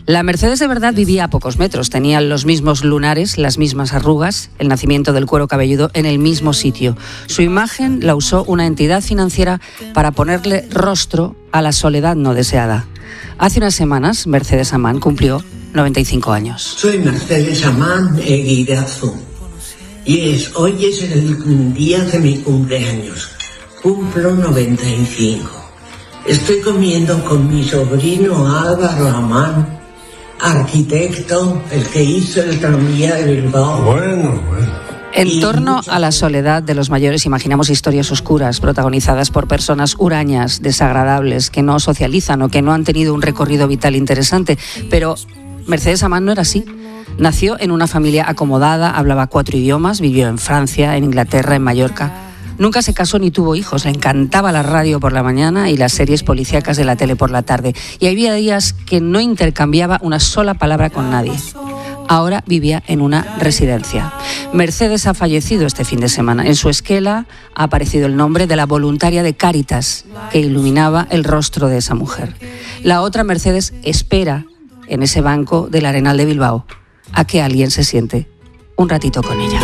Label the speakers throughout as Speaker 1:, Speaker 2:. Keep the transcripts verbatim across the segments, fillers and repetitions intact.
Speaker 1: La Mercedes de verdad vivía a pocos metros, tenía los mismos lunares, las mismas arrugas, el nacimiento del cuero cabelludo en el mismo sitio. Su imagen la usó una entidad financiera para ponerle rostro a la soledad no deseada. Hace unas semanas, Mercedes Amán cumplió noventa y cinco años.
Speaker 2: Soy Mercedes Amán Eguirazu y es, hoy es el día de mi cumpleaños. Cumplo noventa y cinco. Estoy comiendo con mi sobrino Álvaro Amán, arquitecto, el que hizo el tranvía de Bilbao.
Speaker 3: Bueno, bueno.
Speaker 1: En torno a la soledad de los mayores imaginamos historias oscuras protagonizadas por personas hurañas, desagradables, que no socializan o que no han tenido un recorrido vital interesante. Pero Mercedes Amán no era así. Nació en una familia acomodada, hablaba cuatro idiomas, vivió en Francia, en Inglaterra, en Mallorca. Nunca se casó ni tuvo hijos, le encantaba la radio por la mañana y las series policíacas de la tele por la tarde. Y había días que no intercambiaba una sola palabra con nadie. Ahora vivía en una residencia. Mercedes ha fallecido este fin de semana. En su esquela ha aparecido el nombre de la voluntaria de Cáritas que iluminaba el rostro de esa mujer. La otra Mercedes espera en ese banco del Arenal de Bilbao a que alguien se siente un ratito con ella.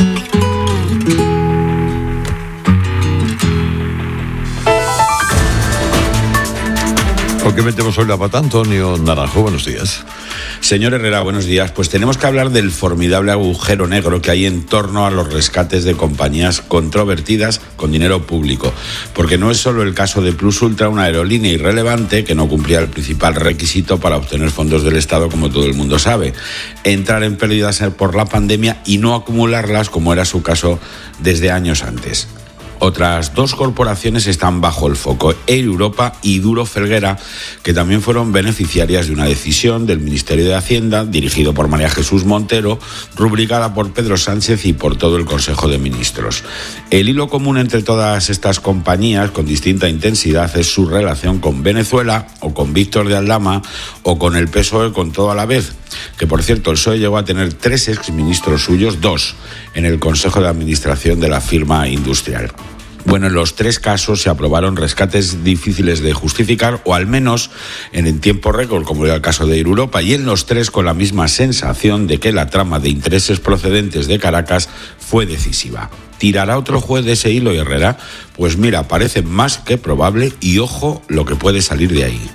Speaker 3: ¿Por qué metemos hoy la pata, Antonio Naranjo? Buenos días.
Speaker 4: Señor Herrera, buenos días. Pues tenemos que hablar del formidable agujero negro que hay en torno a los rescates de compañías controvertidas con dinero público. Porque no es solo el caso de Plus Ultra, una aerolínea irrelevante que no cumplía el principal requisito para obtener fondos del Estado, como todo el mundo sabe: entrar en pérdidas por la pandemia y no acumularlas, como era su caso desde años antes. Otras dos corporaciones están bajo el foco: Air Europa y Duro Felguera, que también fueron beneficiarias de una decisión del Ministerio de Hacienda, dirigido por María Jesús Montero, rubricada por Pedro Sánchez y por todo el Consejo de Ministros. El hilo común entre todas estas compañías, con distinta intensidad, es su relación con Venezuela, o con Víctor de Aldama, o con el P S O E con todo a la vez. Que, por cierto, el P S O E llegó a tener tres exministros suyos, dos, en el Consejo de Administración de la firma industrial. Bueno, en los tres casos se aprobaron rescates difíciles de justificar, o al menos en el tiempo récord, como era el caso de Air Europa, y en los tres con la misma sensación de que la trama de intereses procedentes de Caracas fue decisiva. ¿Tirará otro juez de ese hilo, Herrera? Pues mira, parece más que probable, y ojo lo que puede salir de ahí.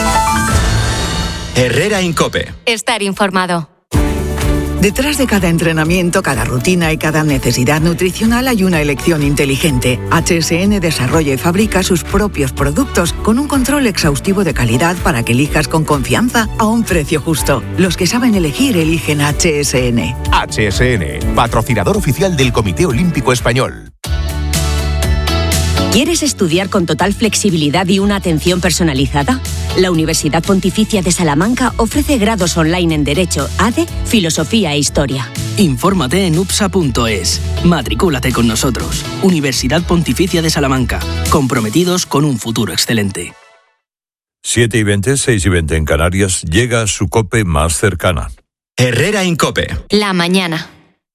Speaker 5: Herrera en COPE.
Speaker 6: Estar informado.
Speaker 7: Detrás de cada entrenamiento, cada rutina y cada necesidad nutricional hay una elección inteligente. H S N desarrolla y fabrica sus propios productos con un control exhaustivo de calidad para que elijas con confianza a un precio justo. Los que saben elegir eligen H S N.
Speaker 8: H S N, patrocinador oficial del Comité Olímpico Español.
Speaker 6: ¿Quieres estudiar con total flexibilidad y una atención personalizada? La Universidad Pontificia de Salamanca ofrece grados online en Derecho, A D E, Filosofía e Historia.
Speaker 9: Infórmate en U P S A punto es. Matricúlate con nosotros. Universidad Pontificia de Salamanca. Comprometidos con un futuro excelente.
Speaker 3: siete y veinte, seis y veinte en Canarias, llega su COPE más cercana.
Speaker 5: Herrera en COPE.
Speaker 6: La mañana.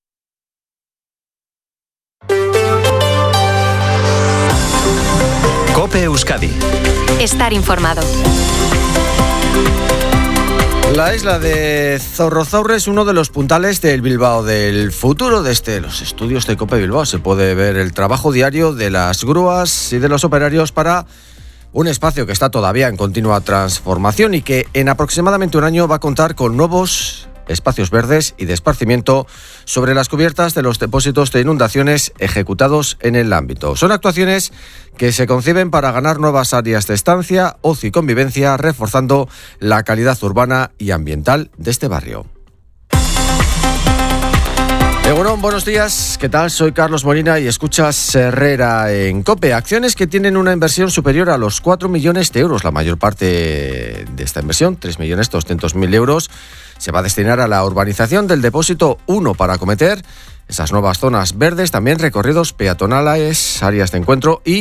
Speaker 5: COPE Euskadi.
Speaker 6: Estar informado.
Speaker 10: La isla de Zorrozaurre es uno de los puntales del Bilbao del futuro. Desde los estudios de COPE Bilbao se puede ver el trabajo diario de las grúas y de los operarios para un espacio que está todavía en continua transformación y que en aproximadamente un año va a contar con nuevos espacios verdes y de esparcimiento sobre las cubiertas de los depósitos de inundaciones ejecutados en el ámbito. Son actuaciones que se conciben para ganar nuevas áreas de estancia, ocio y convivencia, reforzando la calidad urbana y ambiental de este barrio. Egunon, buenos días, ¿qué tal? Soy Carlos Molina y escuchas Herrera en COPE. Acciones que tienen una inversión superior a los cuatro millones de euros. La mayor parte de esta inversión, tres millones doscientos mil euros, se va a destinar a la urbanización del depósito uno para acometer esas nuevas zonas verdes, también recorridos peatonales, áreas de encuentro y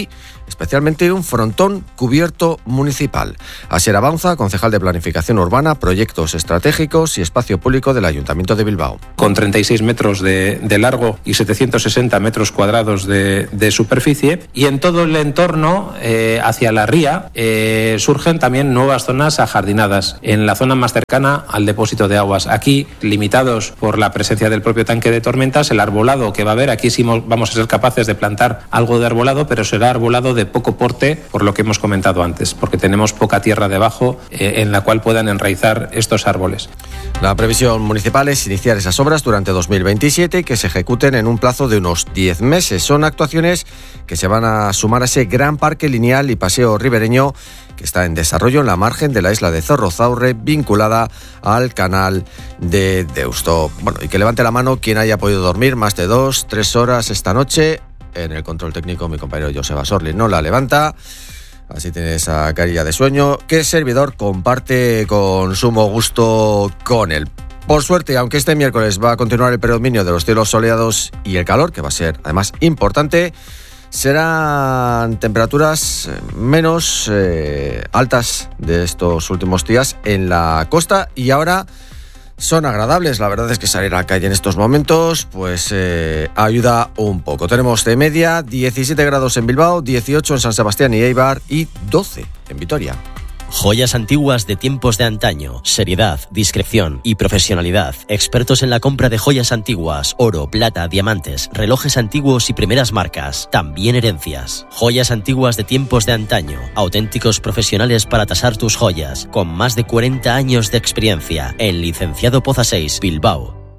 Speaker 10: especialmente un frontón cubierto municipal. Asier Abaunza, concejal de Planificación Urbana, Proyectos Estratégicos y Espacio Público del Ayuntamiento de Bilbao.
Speaker 11: Con treinta y seis metros de, de largo y setecientos sesenta metros cuadrados de, de superficie, y en todo el entorno eh, hacia la ría eh, surgen también nuevas zonas ajardinadas en la zona más cercana al depósito de aguas. Aquí, limitados por la presencia del propio tanque de tormentas, el arbolado que va a haber, aquí sí vamos a ser capaces de plantar algo de arbolado, pero será arbolado de poco porte, por lo que hemos comentado antes, porque tenemos poca tierra debajo eh, en la cual puedan enraizar estos árboles.
Speaker 10: La previsión municipal es iniciar esas obras durante dos mil veintisiete y que se ejecuten en un plazo de unos diez meses. Son actuaciones que se van a sumar a ese gran parque lineal y paseo ribereño que está en desarrollo en la margen de la isla de Zorrozaurre, vinculada al canal de Deusto. Bueno, y que levante la mano quien haya podido dormir más de dos, tres horas esta noche. En el control técnico, mi compañero Joseba Sorli no la levanta. Así tiene esa carilla de sueño que el servidor comparte con sumo gusto con él. Por suerte, aunque este miércoles va a continuar el predominio de los cielos soleados y el calor, que va a ser además importante, serán temperaturas menos eh, altas de estos últimos días en la costa y ahora son agradables. La verdad es que salir a la calle en estos momentos pues eh, ayuda un poco. Tenemos de media diecisiete grados en Bilbao, dieciocho en San Sebastián y Eibar y doce en Vitoria.
Speaker 12: Joyas antiguas de tiempos de antaño, seriedad, discreción y profesionalidad. Expertos en la compra de joyas antiguas, oro, plata, diamantes, relojes antiguos y primeras marcas, también herencias. Joyas antiguas de tiempos de antaño, auténticos profesionales para tasar tus joyas, con más de cuarenta años de experiencia, en Licenciado Poza seis, Bilbao.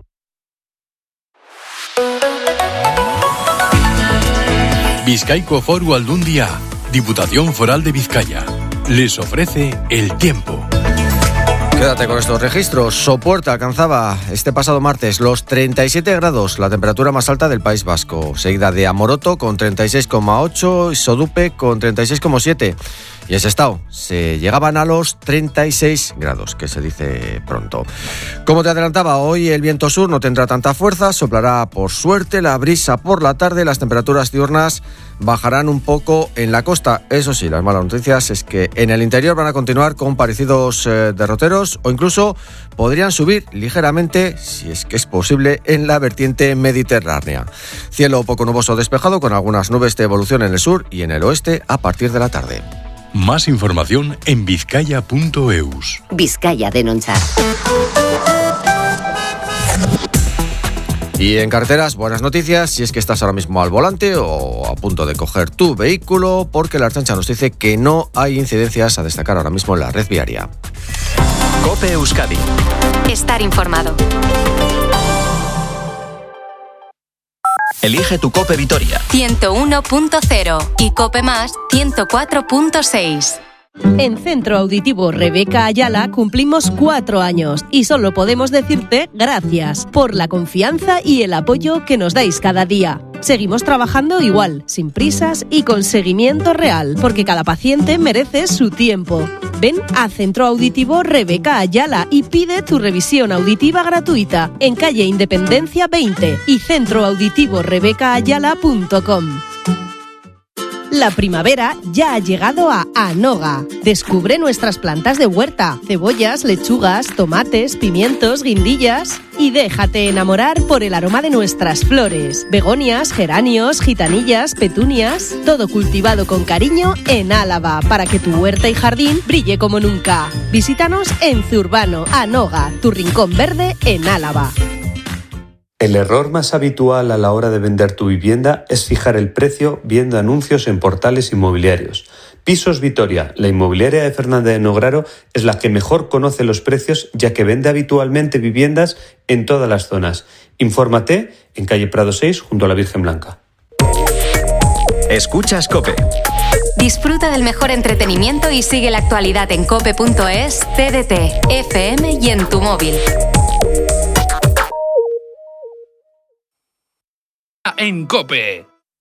Speaker 13: Bizkaiko Foru Aldundia, Diputación Foral de Vizcaya, les ofrece el tiempo.
Speaker 10: Quédate con estos registros. Sopuerta alcanzaba este pasado martes los treinta y siete grados, la temperatura más alta del País Vasco, seguida de Amoroto con treinta y seis coma ocho y Sodupe con treinta y seis coma siete. Y en Sestao se llegaban a los treinta y seis grados, que se dice pronto. Como te adelantaba, hoy el viento sur no tendrá tanta fuerza, soplará por suerte la brisa por la tarde, las temperaturas diurnas bajarán un poco en la costa. Eso sí, las malas noticias es que en el interior van a continuar con parecidos eh, derroteros o incluso podrían subir ligeramente, si es que es posible, en la vertiente mediterránea. Cielo poco nuboso despejado con algunas nubes de evolución en el sur y en el oeste a partir de la tarde.
Speaker 13: Más información en vizcaya punto eus.
Speaker 14: Vizcaya denuncia.
Speaker 10: Y en carreteras, buenas noticias, si es que estás ahora mismo al volante o a punto de coger tu vehículo, porque la Ertzaintza nos dice que no hay incidencias a destacar ahora mismo en la red viaria.
Speaker 5: COPE Euskadi.
Speaker 14: Estar informado.
Speaker 5: Elige tu COPE Vitoria.
Speaker 14: ciento uno punto cero y COPE Más ciento cuatro punto seis.
Speaker 15: En Centro Auditivo Rebeca Ayala cumplimos cuatro años y solo podemos decirte gracias por la confianza y el apoyo que nos dais cada día. Seguimos trabajando igual, sin prisas y con seguimiento real, porque cada paciente merece su tiempo. Ven a Centro Auditivo Rebeca Ayala y pide tu revisión auditiva gratuita en calle Independencia veinte y centro auditivo rebeca ayala punto com. La primavera ya ha llegado a Anoga. Descubre nuestras plantas de huerta, cebollas, lechugas, tomates, pimientos, guindillas y déjate enamorar por el aroma de nuestras flores. Begonias, geranios, gitanillas, petunias, todo cultivado con cariño en Álava para que tu huerta y jardín brille como nunca. Visítanos en Zurbano, Anoga, tu rincón verde en Álava.
Speaker 16: El error más habitual a la hora de vender tu vivienda es fijar el precio viendo anuncios en portales inmobiliarios. Pisos Vitoria, la inmobiliaria de Fernández de Nograro, es la que mejor conoce los precios, ya que vende habitualmente viviendas en todas las zonas. Infórmate en calle Prado seis, junto a la Virgen Blanca.
Speaker 5: Escuchas COPE.
Speaker 14: Disfruta del mejor entretenimiento y sigue la actualidad en cope punto es, T D T, F M y en tu móvil.
Speaker 9: En COPE.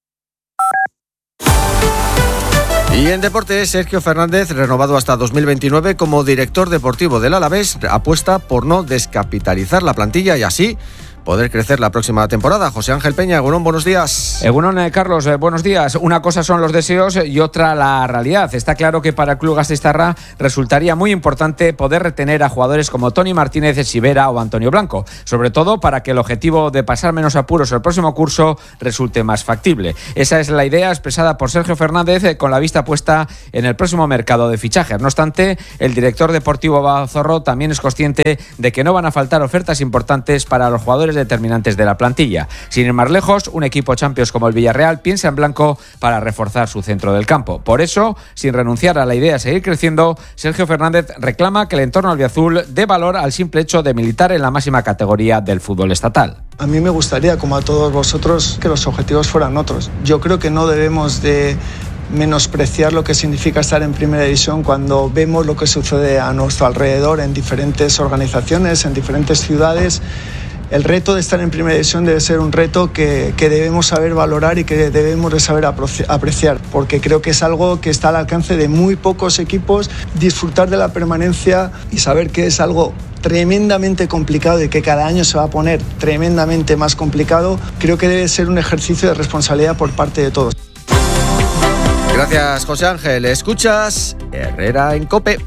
Speaker 10: Y en deportes, Sergio Fernández, renovado hasta dos mil veintinueve como director deportivo del Alavés, apuesta por no descapitalizar la plantilla y así poder crecer la próxima temporada. José Ángel Peña, Egunon, buenos días.
Speaker 17: Egunon, eh, Carlos, eh, buenos días. Una cosa son los deseos y otra la realidad. Está claro que para el Club Gasteiztarra resultaría muy importante poder retener a jugadores como Toni Martínez, Sivera o Antonio Blanco, sobre todo para que el objetivo de pasar menos apuros el próximo curso resulte más factible. Esa es la idea expresada por Sergio Fernández eh, con la vista puesta en el próximo mercado de fichajes. No obstante, el director deportivo Bazorro también es consciente de que no van a faltar ofertas importantes para los jugadores determinantes de la plantilla. Sin ir más lejos, un equipo Champions como el Villarreal piensa en Blanco para reforzar su centro del campo. Por eso, sin renunciar a la idea de seguir creciendo, Sergio Fernández reclama que el entorno albiazul dé valor al simple hecho de militar en la máxima categoría del fútbol estatal.
Speaker 18: A mí me gustaría, como a todos vosotros, que los objetivos fueran otros. Yo creo que no debemos de menospreciar lo que significa estar en primera división cuando vemos lo que sucede a nuestro alrededor en diferentes organizaciones, en diferentes ciudades. El reto de estar en primera división debe ser un reto que, que debemos saber valorar y que debemos de saber apreciar, porque creo que es algo que está al alcance de muy pocos equipos. Disfrutar de la permanencia y saber que es algo tremendamente complicado y que cada año se va a poner tremendamente más complicado, creo que debe ser un ejercicio de responsabilidad por parte de todos.
Speaker 10: Gracias, José Ángel. Escuchas Herrera en COPE.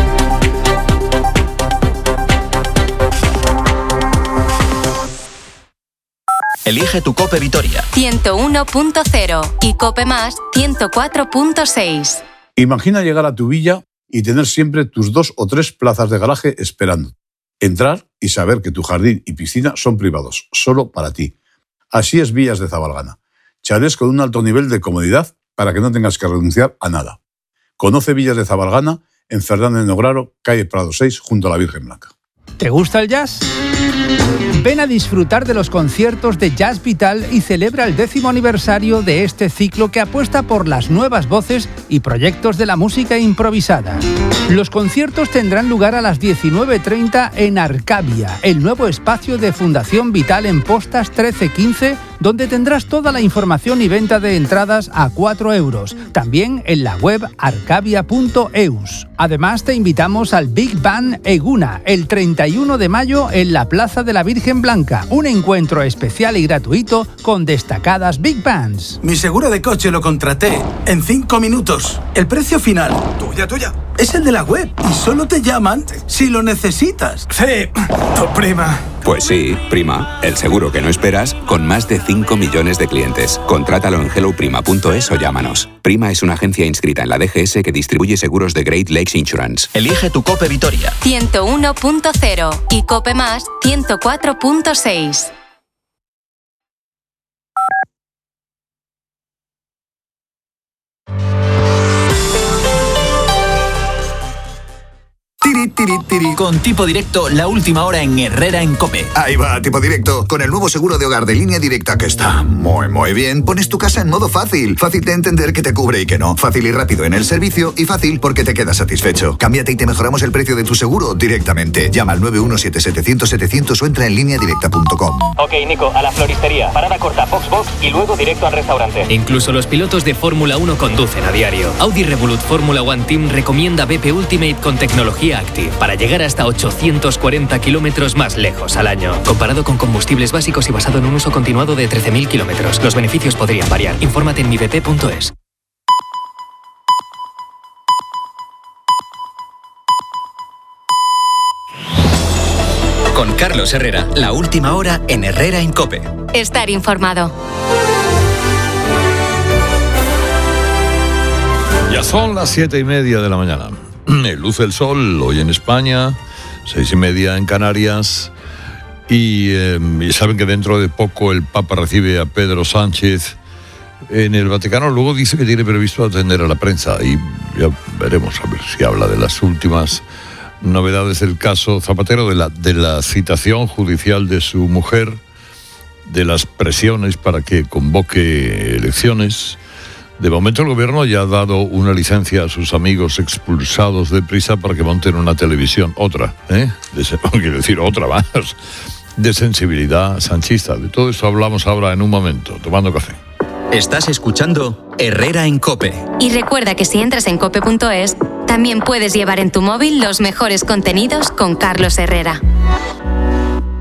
Speaker 5: Elige tu COPE Vitoria.
Speaker 14: ciento uno punto cero y COPE Más ciento cuatro punto seis.
Speaker 19: Imagina llegar a tu villa y tener siempre tus dos o tres plazas de garaje esperando. Entrar y saber que tu jardín y piscina son privados, solo para ti. Así es Villas de Zabalgana. Chalés con un alto nivel de comodidad para que no tengas que renunciar a nada. Conoce Villas de Zabalgana en Fernández de Nograro, calle Prado seis, junto a la Virgen Blanca.
Speaker 20: ¿Te gusta el jazz? Ven a disfrutar de los conciertos de Jazz Vital y celebra el décimo aniversario de este ciclo que apuesta por las nuevas voces y proyectos de la música improvisada. Los conciertos tendrán lugar a las diecinueve treinta en Arcavia, el nuevo espacio de Fundación Vital en Postas trece quince, donde tendrás toda la información y venta de entradas a cuatro euros. También en la web arcavia punto eus. Además, te invitamos al Big Band Eguna, el treinta y uno de mayo en la Plaza de la Virgen Blanca. Un encuentro especial y gratuito con destacadas Big Bands.
Speaker 21: Mi seguro de coche lo contraté en cinco minutos. El precio final, tuya, tuya, es el de la web y solo te llaman si lo necesitas. Sí, tu prima.
Speaker 22: Pues sí, Prima, el seguro que no esperas con más de cinco millones de clientes. Contrátalo en hello prima punto es o llámanos. Prima es una agencia inscrita en la D G S que distribuye seguros de Great Lakes Insurance.
Speaker 5: Elige tu COPE Vitoria.
Speaker 14: ciento uno punto cero y COPE Más ciento cuatro punto seis.
Speaker 5: Tiri, tiri, tiri. Con Tipo Directo, la última hora en Herrera en COPE.
Speaker 23: Ahí va, Tipo Directo. Con el nuevo seguro de hogar de Línea Directa que está muy, muy bien, pones tu casa en modo fácil. Fácil de entender que te cubre y que no. Fácil y rápido en el servicio y fácil porque te quedas satisfecho. Cámbiate y te mejoramos el precio de tu seguro directamente. Llama al nueve uno siete setecientos setecientos o entra en línea directa punto com.
Speaker 24: Ok, Nico, a la floristería. Parada corta, Foxbox y luego directo al restaurante.
Speaker 25: Incluso los pilotos de Fórmula uno conducen a diario. Audi Revolut Fórmula One Team recomienda B P Ultimate con tecnología Active para llegar hasta ochocientos cuarenta kilómetros más lejos al año. Comparado con combustibles básicos y basado en un uso continuado de trece mil kilómetros, los beneficios podrían variar. Infórmate en mi b p punto es.
Speaker 5: Con Carlos Herrera, la última hora en Herrera en COPE.
Speaker 14: Estar informado.
Speaker 3: Ya son las siete y media de la mañana. Luce el sol hoy en España, seis y media en Canarias. Y, eh, y saben que dentro de poco el Papa recibe a Pedro Sánchez en el Vaticano. Luego dice que tiene previsto atender a la prensa y ya veremos a ver si habla de las últimas novedades del caso Zapatero, de la, de la citación judicial de su mujer, de las presiones para que convoque elecciones. De momento el gobierno ya ha dado una licencia a sus amigos expulsados de Prisa para que monten una televisión, otra, ¿eh? De, quiero decir, otra más, de sensibilidad sanchista. De todo esto hablamos ahora en un momento, tomando café.
Speaker 5: Estás escuchando Herrera en COPE.
Speaker 14: Y recuerda que si entras en cope punto es, también puedes llevar en tu móvil los mejores contenidos con Carlos Herrera.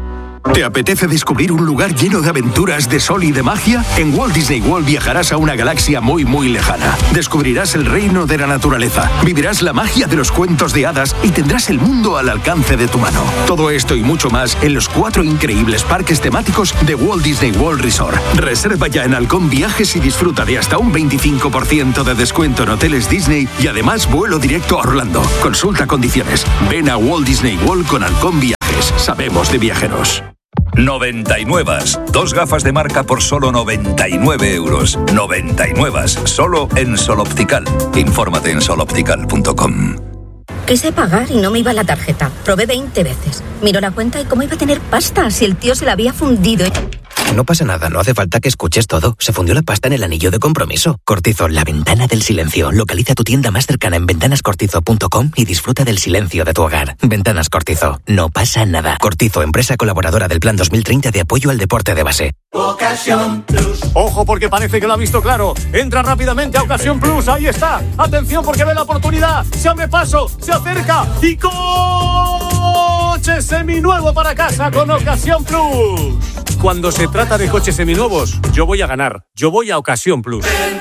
Speaker 1: ¿Te apetece descubrir un lugar lleno de aventuras, de sol y de magia? En Walt Disney World viajarás a una galaxia muy muy lejana. Descubrirás el reino de la naturaleza, vivirás la magia de los cuentos de hadas y tendrás el mundo al alcance de tu mano. Todo esto y mucho más en los cuatro increíbles parques temáticos de Walt Disney World Resort. Reserva ya en Halcón Viajes y disfruta de hasta un veinticinco por ciento de descuento en hoteles Disney y además vuelo directo a Orlando. Consulta condiciones. Ven a Walt Disney World con Halcón Viajes. Sabemos de viajeros.
Speaker 2: noventa y nueve. Dos gafas de marca por solo noventa y nueve euros. noventa y nueve. Solo en Sol Optical. Infórmate en sol optical punto com.
Speaker 4: Quise pagar y no me iba la tarjeta. Probé veinte veces. Miró la cuenta y cómo iba a tener pasta si el tío se la había fundido.
Speaker 7: No pasa nada, no hace falta que escuches todo. Se fundió la pasta en el anillo de compromiso. Cortizo, la ventana del silencio. Localiza tu tienda más cercana en ventanas cortizo punto com y disfruta del silencio de tu hogar. Ventanas Cortizo, no pasa nada. Cortizo, empresa colaboradora del Plan dos mil treinta de apoyo al deporte de base.
Speaker 8: Ocasión Plus. Ojo, porque parece que lo ha visto claro. Entra rápidamente a Ocasión Plus, ahí está. Atención, porque ve la oportunidad. Se abre paso, se acerca y coche seminuevo para casa con Ocasión Plus. Cuando se trata de coches seminuevos, yo voy a ganar. Yo voy a Ocasión Plus.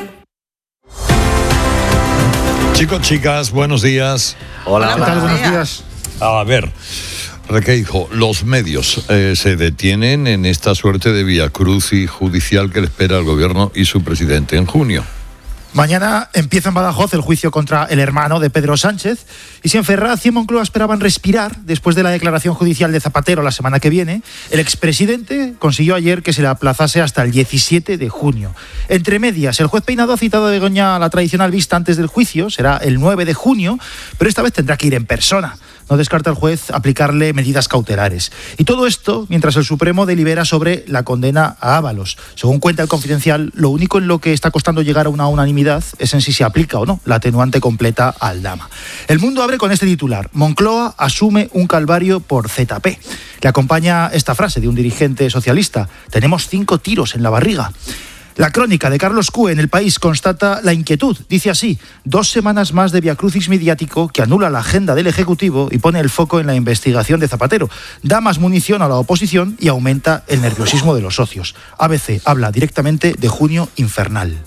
Speaker 3: Chicos, chicas, buenos días.
Speaker 26: Hola, ¿qué tal? Buenos días.
Speaker 3: A ver, Requeijo, los medios eh, se detienen en esta suerte de viacrucis judicial que le espera al gobierno y su presidente en junio.
Speaker 26: Mañana empieza en Badajoz el juicio contra el hermano de Pedro Sánchez y si en Ferraz y en Moncloa esperaban respirar después de la declaración judicial de Zapatero la semana que viene, el expresidente consiguió ayer que se le aplazase hasta el diecisiete de junio. Entre medias, el juez Peinado ha citado a Begoña a la tradicional vista antes del juicio, será el nueve de junio, pero esta vez tendrá que ir en persona. No descarta el juez aplicarle medidas cautelares. Y todo esto mientras el Supremo delibera sobre la condena a Ábalos. Según cuenta el Confidencial, lo único en lo que está costando llegar a una unanimidad es en si se aplica o no la atenuante completa a Aldama. El Mundo abre con este titular: Moncloa asume un calvario por Z P. Le acompaña esta frase de un dirigente socialista: tenemos cinco tiros en la barriga. La crónica de Carlos Cue en El País constata la inquietud. Dice así: dos semanas más de viacrucis mediático que anula la agenda del Ejecutivo y pone el foco en la investigación de Zapatero. Da más munición a la oposición y aumenta el nerviosismo de los socios. A B C habla directamente de junio infernal.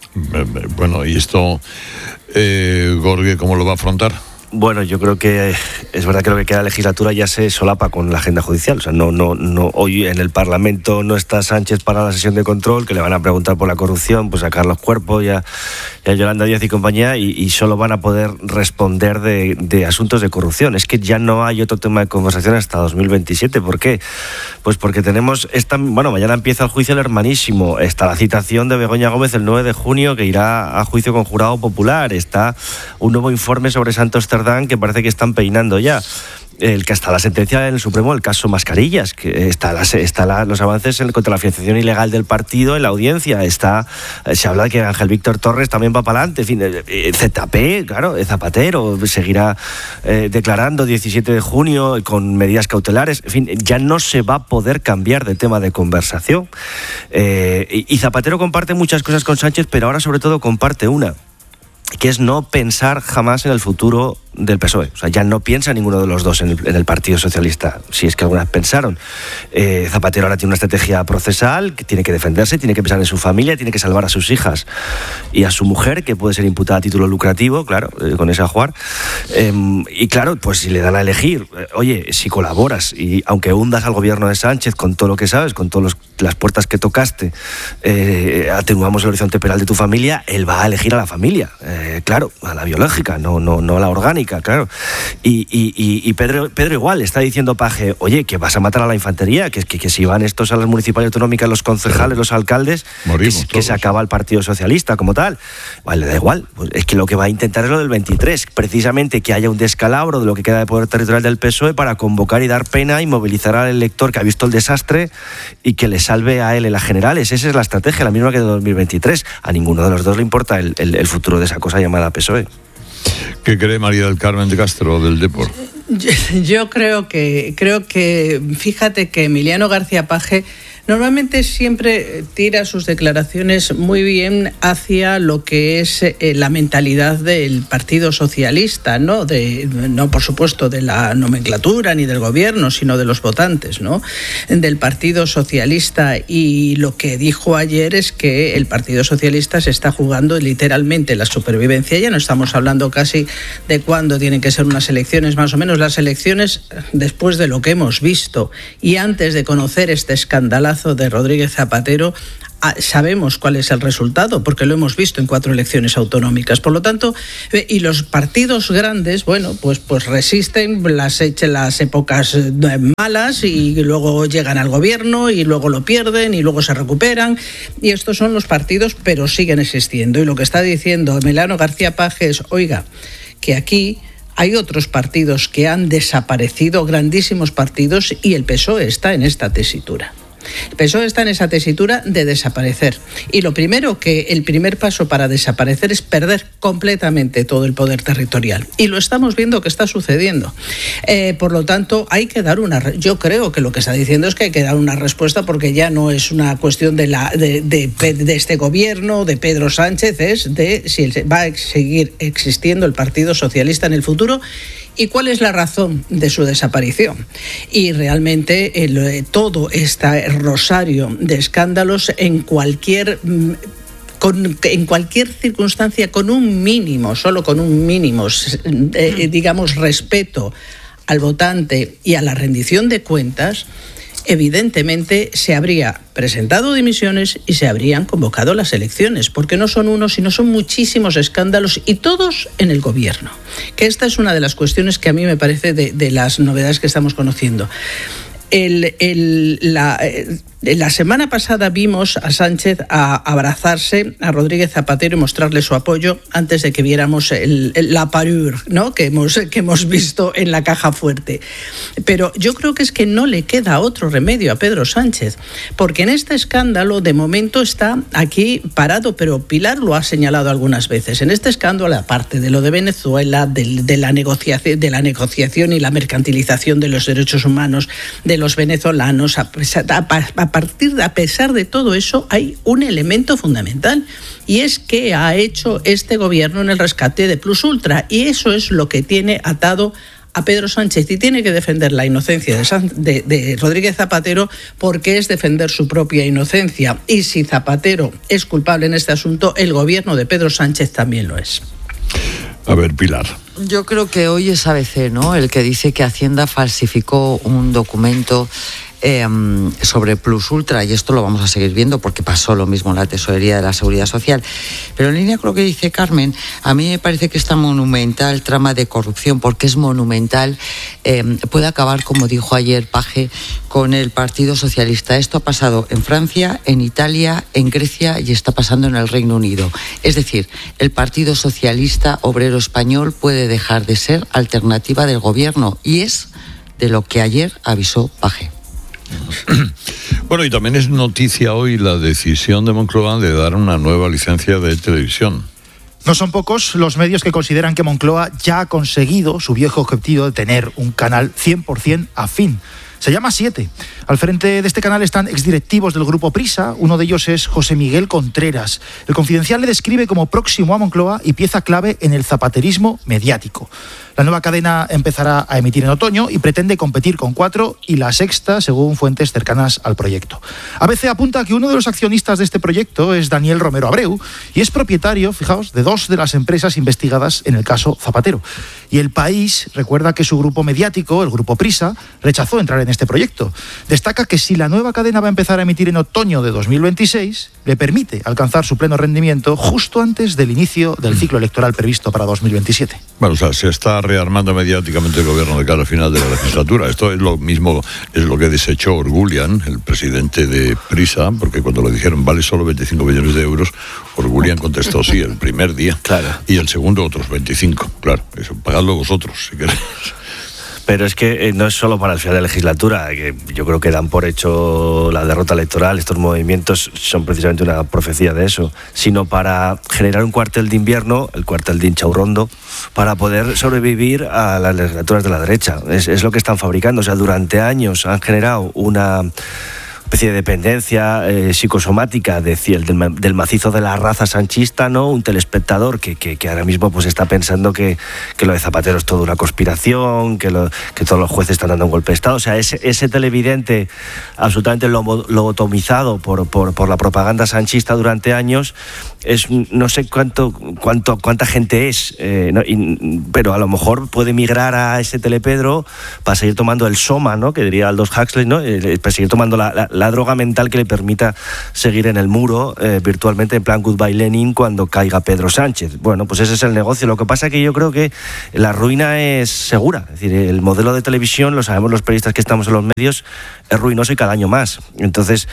Speaker 3: Bueno, y esto, eh, Gorge, ¿cómo lo va a afrontar?
Speaker 27: Bueno, yo creo que es verdad que lo que queda de legislatura ya se solapa con la agenda judicial. O sea, no, no, no, hoy en el Parlamento no está Sánchez para la sesión de control, que le van a preguntar por la corrupción, pues a Carlos Cuerpo y a, y a Yolanda Díaz y compañía, y, y solo van a poder responder de, de asuntos de corrupción. Es que ya no hay otro tema de conversación hasta dos mil veintisiete. ¿Por qué? Pues porque tenemos esta, bueno, mañana empieza el juicio del hermanísimo. Está la citación de Begoña Gómez el nueve de junio, que irá a juicio con jurado popular. Está un nuevo informe sobre Santos que parece que están peinando ya. El que hasta la sentencia en el Supremo, el caso Mascarillas, que está, la, está la, los avances en, contra la financiación ilegal del partido en la audiencia. Está, se habla de que Ángel Víctor Torres también va para adelante. En fin, eh, Z P, claro, Zapatero seguirá eh, declarando diecisiete de junio con medidas cautelares. En fin, ya no se va a poder cambiar de tema de conversación. Eh, y, y Zapatero comparte muchas cosas con Sánchez, pero ahora sobre todo comparte una, que es no pensar jamás en el futuro del P S O E. O sea, ya no piensa ninguno de los dos en el, en el Partido Socialista, si es que algunas pensaron. Eh, Zapatero ahora tiene una estrategia procesal, que tiene que defenderse, tiene que pensar en su familia, tiene que salvar a sus hijas y a su mujer, que puede ser imputada a título lucrativo, claro, eh, con ese ajuar. Eh, y claro, pues si le dan a elegir, eh, oye, si colaboras y aunque hundas al gobierno de Sánchez con todo lo que sabes, con todas las puertas que tocaste, eh, atenuamos el horizonte penal de tu familia, él va a elegir a la familia, eh, claro, a la biológica, no, no, no a la orgánica. Claro. Y, y, y Pedro, Pedro igual está diciendo Paje, oye, que vas a matar a la infantería, que, que, que si van estos a las municipales y autonómicas, los concejales, los alcaldes, que, que se acaba el Partido Socialista como tal. Vale, le da igual. Pues es que lo que va a intentar es lo del veintitrés, precisamente que haya un descalabro de lo que queda de poder territorial del P S O E para convocar y dar pena y movilizar al elector que ha visto el desastre y que le salve a él en las generales. Esa es la estrategia, la misma que de dos mil veintitrés. A ninguno de los dos le importa el, el, el futuro de esa cosa llamada P S O E.
Speaker 3: ¿Qué cree María del Carmen de Castro del Depor?
Speaker 28: Yo, yo creo que creo que fíjate que Emiliano García Paje
Speaker 6: Normalmente siempre tira sus declaraciones muy bien hacia lo que es eh, la mentalidad del Partido Socialista, ¿no? De, no, por supuesto, de la nomenclatura ni del gobierno, sino de los votantes, ¿no? Del Partido Socialista. Y lo que dijo ayer es que el Partido Socialista se está jugando literalmente la supervivencia. Ya no estamos hablando casi de cuándo tienen que ser unas elecciones, más o menos las elecciones después de lo que hemos visto y antes de conocer este escandalazo de Rodríguez Zapatero. Sabemos cuál es el resultado, porque lo hemos visto en cuatro elecciones autonómicas. Por lo tanto, y los partidos grandes, bueno, pues, pues resisten las, las épocas malas y luego llegan al gobierno y luego lo pierden y luego se recuperan. Y estos son los partidos, pero siguen existiendo. Y lo que está diciendo Melano García Paje es, oiga, que aquí hay otros partidos que han desaparecido, grandísimos partidos, y el P S O E está en esta tesitura. El P S O E está en esa tesitura de desaparecer. Y lo primero que, el primer paso para desaparecer es perder completamente todo el poder territorial. Y lo estamos viendo que está sucediendo. Eh, por lo tanto, hay que dar una... Yo creo que lo que está diciendo es que hay que dar una respuesta, porque ya no es una cuestión de, la, de, de, de este gobierno, de Pedro Sánchez, es de si va a seguir existiendo el Partido Socialista en el futuro. ¿Y cuál es la razón de su desaparición? Y realmente el, todo este rosario de escándalos en cualquier... Con, en cualquier circunstancia, con un mínimo, solo con un mínimo, eh, digamos, respeto al votante y a la rendición de cuentas, evidentemente se habría presentado dimisiones y se habrían convocado las elecciones, porque no son uno, sino son muchísimos escándalos, y todos en el gobierno. Que esta es una de las cuestiones que a mí me parece de, de las novedades que estamos conociendo. El, el, la, la semana pasada vimos a Sánchez a abrazarse a Rodríguez Zapatero y mostrarle su apoyo antes de que viéramos el, el, la parure, ¿no? que, hemos, que hemos visto en la caja fuerte. Pero yo creo que es que no le queda otro remedio a Pedro Sánchez, porque en este escándalo de momento está aquí parado, pero Pilar lo ha señalado algunas veces. En este escándalo, aparte de lo de Venezuela, de, de, la, negociación, de la negociación y la mercantilización de los derechos humanos de los venezolanos, a, pesar, a, a partir de, a pesar de todo eso, hay un elemento fundamental, y es que ha hecho este gobierno en el rescate de Plus Ultra, y eso es lo que tiene atado a Pedro Sánchez, y tiene que defender la inocencia de, San, de, de Rodríguez Zapatero, porque es defender su propia inocencia. Y si Zapatero es culpable en este asunto, el gobierno de Pedro Sánchez también lo es.
Speaker 3: A ver, Pilar.
Speaker 9: Yo creo que hoy es A B C, ¿no?, el que dice que Hacienda falsificó un documento eh, sobre Plus Ultra, y esto lo vamos a seguir viendo porque pasó lo mismo en la Tesorería de la Seguridad Social. Pero en línea con lo que dice Carmen, a mí me parece que esta monumental trama de corrupción, porque es monumental, eh, puede acabar, como dijo ayer Paje, con el Partido Socialista. Esto ha pasado en Francia, en Italia, en Grecia, y está pasando en el Reino Unido. Es decir, el Partido Socialista Obrero Español puede dejar de ser alternativa del gobierno, y es de lo que ayer avisó Paje.
Speaker 3: Bueno, y también es noticia hoy la decisión de Moncloa de dar una nueva licencia de televisión.
Speaker 26: No son pocos los medios que consideran que Moncloa ya ha conseguido su viejo objetivo de tener un canal cien por ciento afín. Se llama Siete. Al frente de este canal están exdirectivos del grupo Prisa. Uno de ellos es José Miguel Contreras. El Confidencial le describe como próximo a Moncloa y pieza clave en el zapaterismo mediático. La nueva cadena empezará a emitir en otoño y pretende competir con Cuatro y La Sexta, según fuentes cercanas al proyecto. A B C apunta que uno de los accionistas de este proyecto es Daniel Romero Abreu y es propietario, fijaos, de dos de las empresas investigadas en el caso Zapatero. Y El País recuerda que su grupo mediático, el grupo Prisa, rechazó entrar en este proyecto. Destaca que si la nueva cadena va a empezar a emitir en otoño de dos mil veintiséis, le permite alcanzar su pleno rendimiento justo antes del inicio del ciclo electoral previsto para dos mil veintisiete.
Speaker 3: Bueno, o sea, se está rearmando mediáticamente el gobierno de cara al final de la legislatura. Esto es lo mismo, es lo que desechó Orgulian, el presidente de Prisa, porque cuando le dijeron vale solo veinticinco millones de euros, Orgulian contestó sí el primer día, claro, y el segundo otros veinticinco, claro, eso, pagadlo vosotros si queréis.
Speaker 27: Pero es que eh, no es solo para el final de la legislatura, que yo creo que dan por hecho la derrota electoral. Estos movimientos son precisamente una profecía de eso, sino para generar un cuartel de invierno, el cuartel de Inchaurrondo, para poder sobrevivir a las legislaturas de la derecha. Es, es lo que están fabricando. O sea, durante años han generado una... especie de dependencia eh, psicosomática de, del, del macizo de la raza sanchista, ¿no? Un telespectador que, que, que ahora mismo pues está pensando que, que lo de Zapatero es toda una conspiración, que, lo, que todos los jueces están dando un golpe de Estado. O sea, ese, ese televidente absolutamente lobotomizado por, por, por la propaganda sanchista durante años, es no sé cuánto, cuánto cuánta gente es, eh, ¿no? y, pero a lo mejor puede migrar a ese telepedro para seguir tomando el soma, ¿no? Que diría Aldous Huxley, ¿no? Eh, para seguir tomando la, la, la droga mental que le permita seguir en el muro eh, virtualmente en plan Goodbye Lenin cuando caiga Pedro Sánchez. Bueno, pues ese es el negocio. Lo que pasa es que yo creo que la ruina es segura. Es decir, el modelo de televisión, lo sabemos los periodistas que estamos en los medios, es ruinoso y cada año más. Entonces,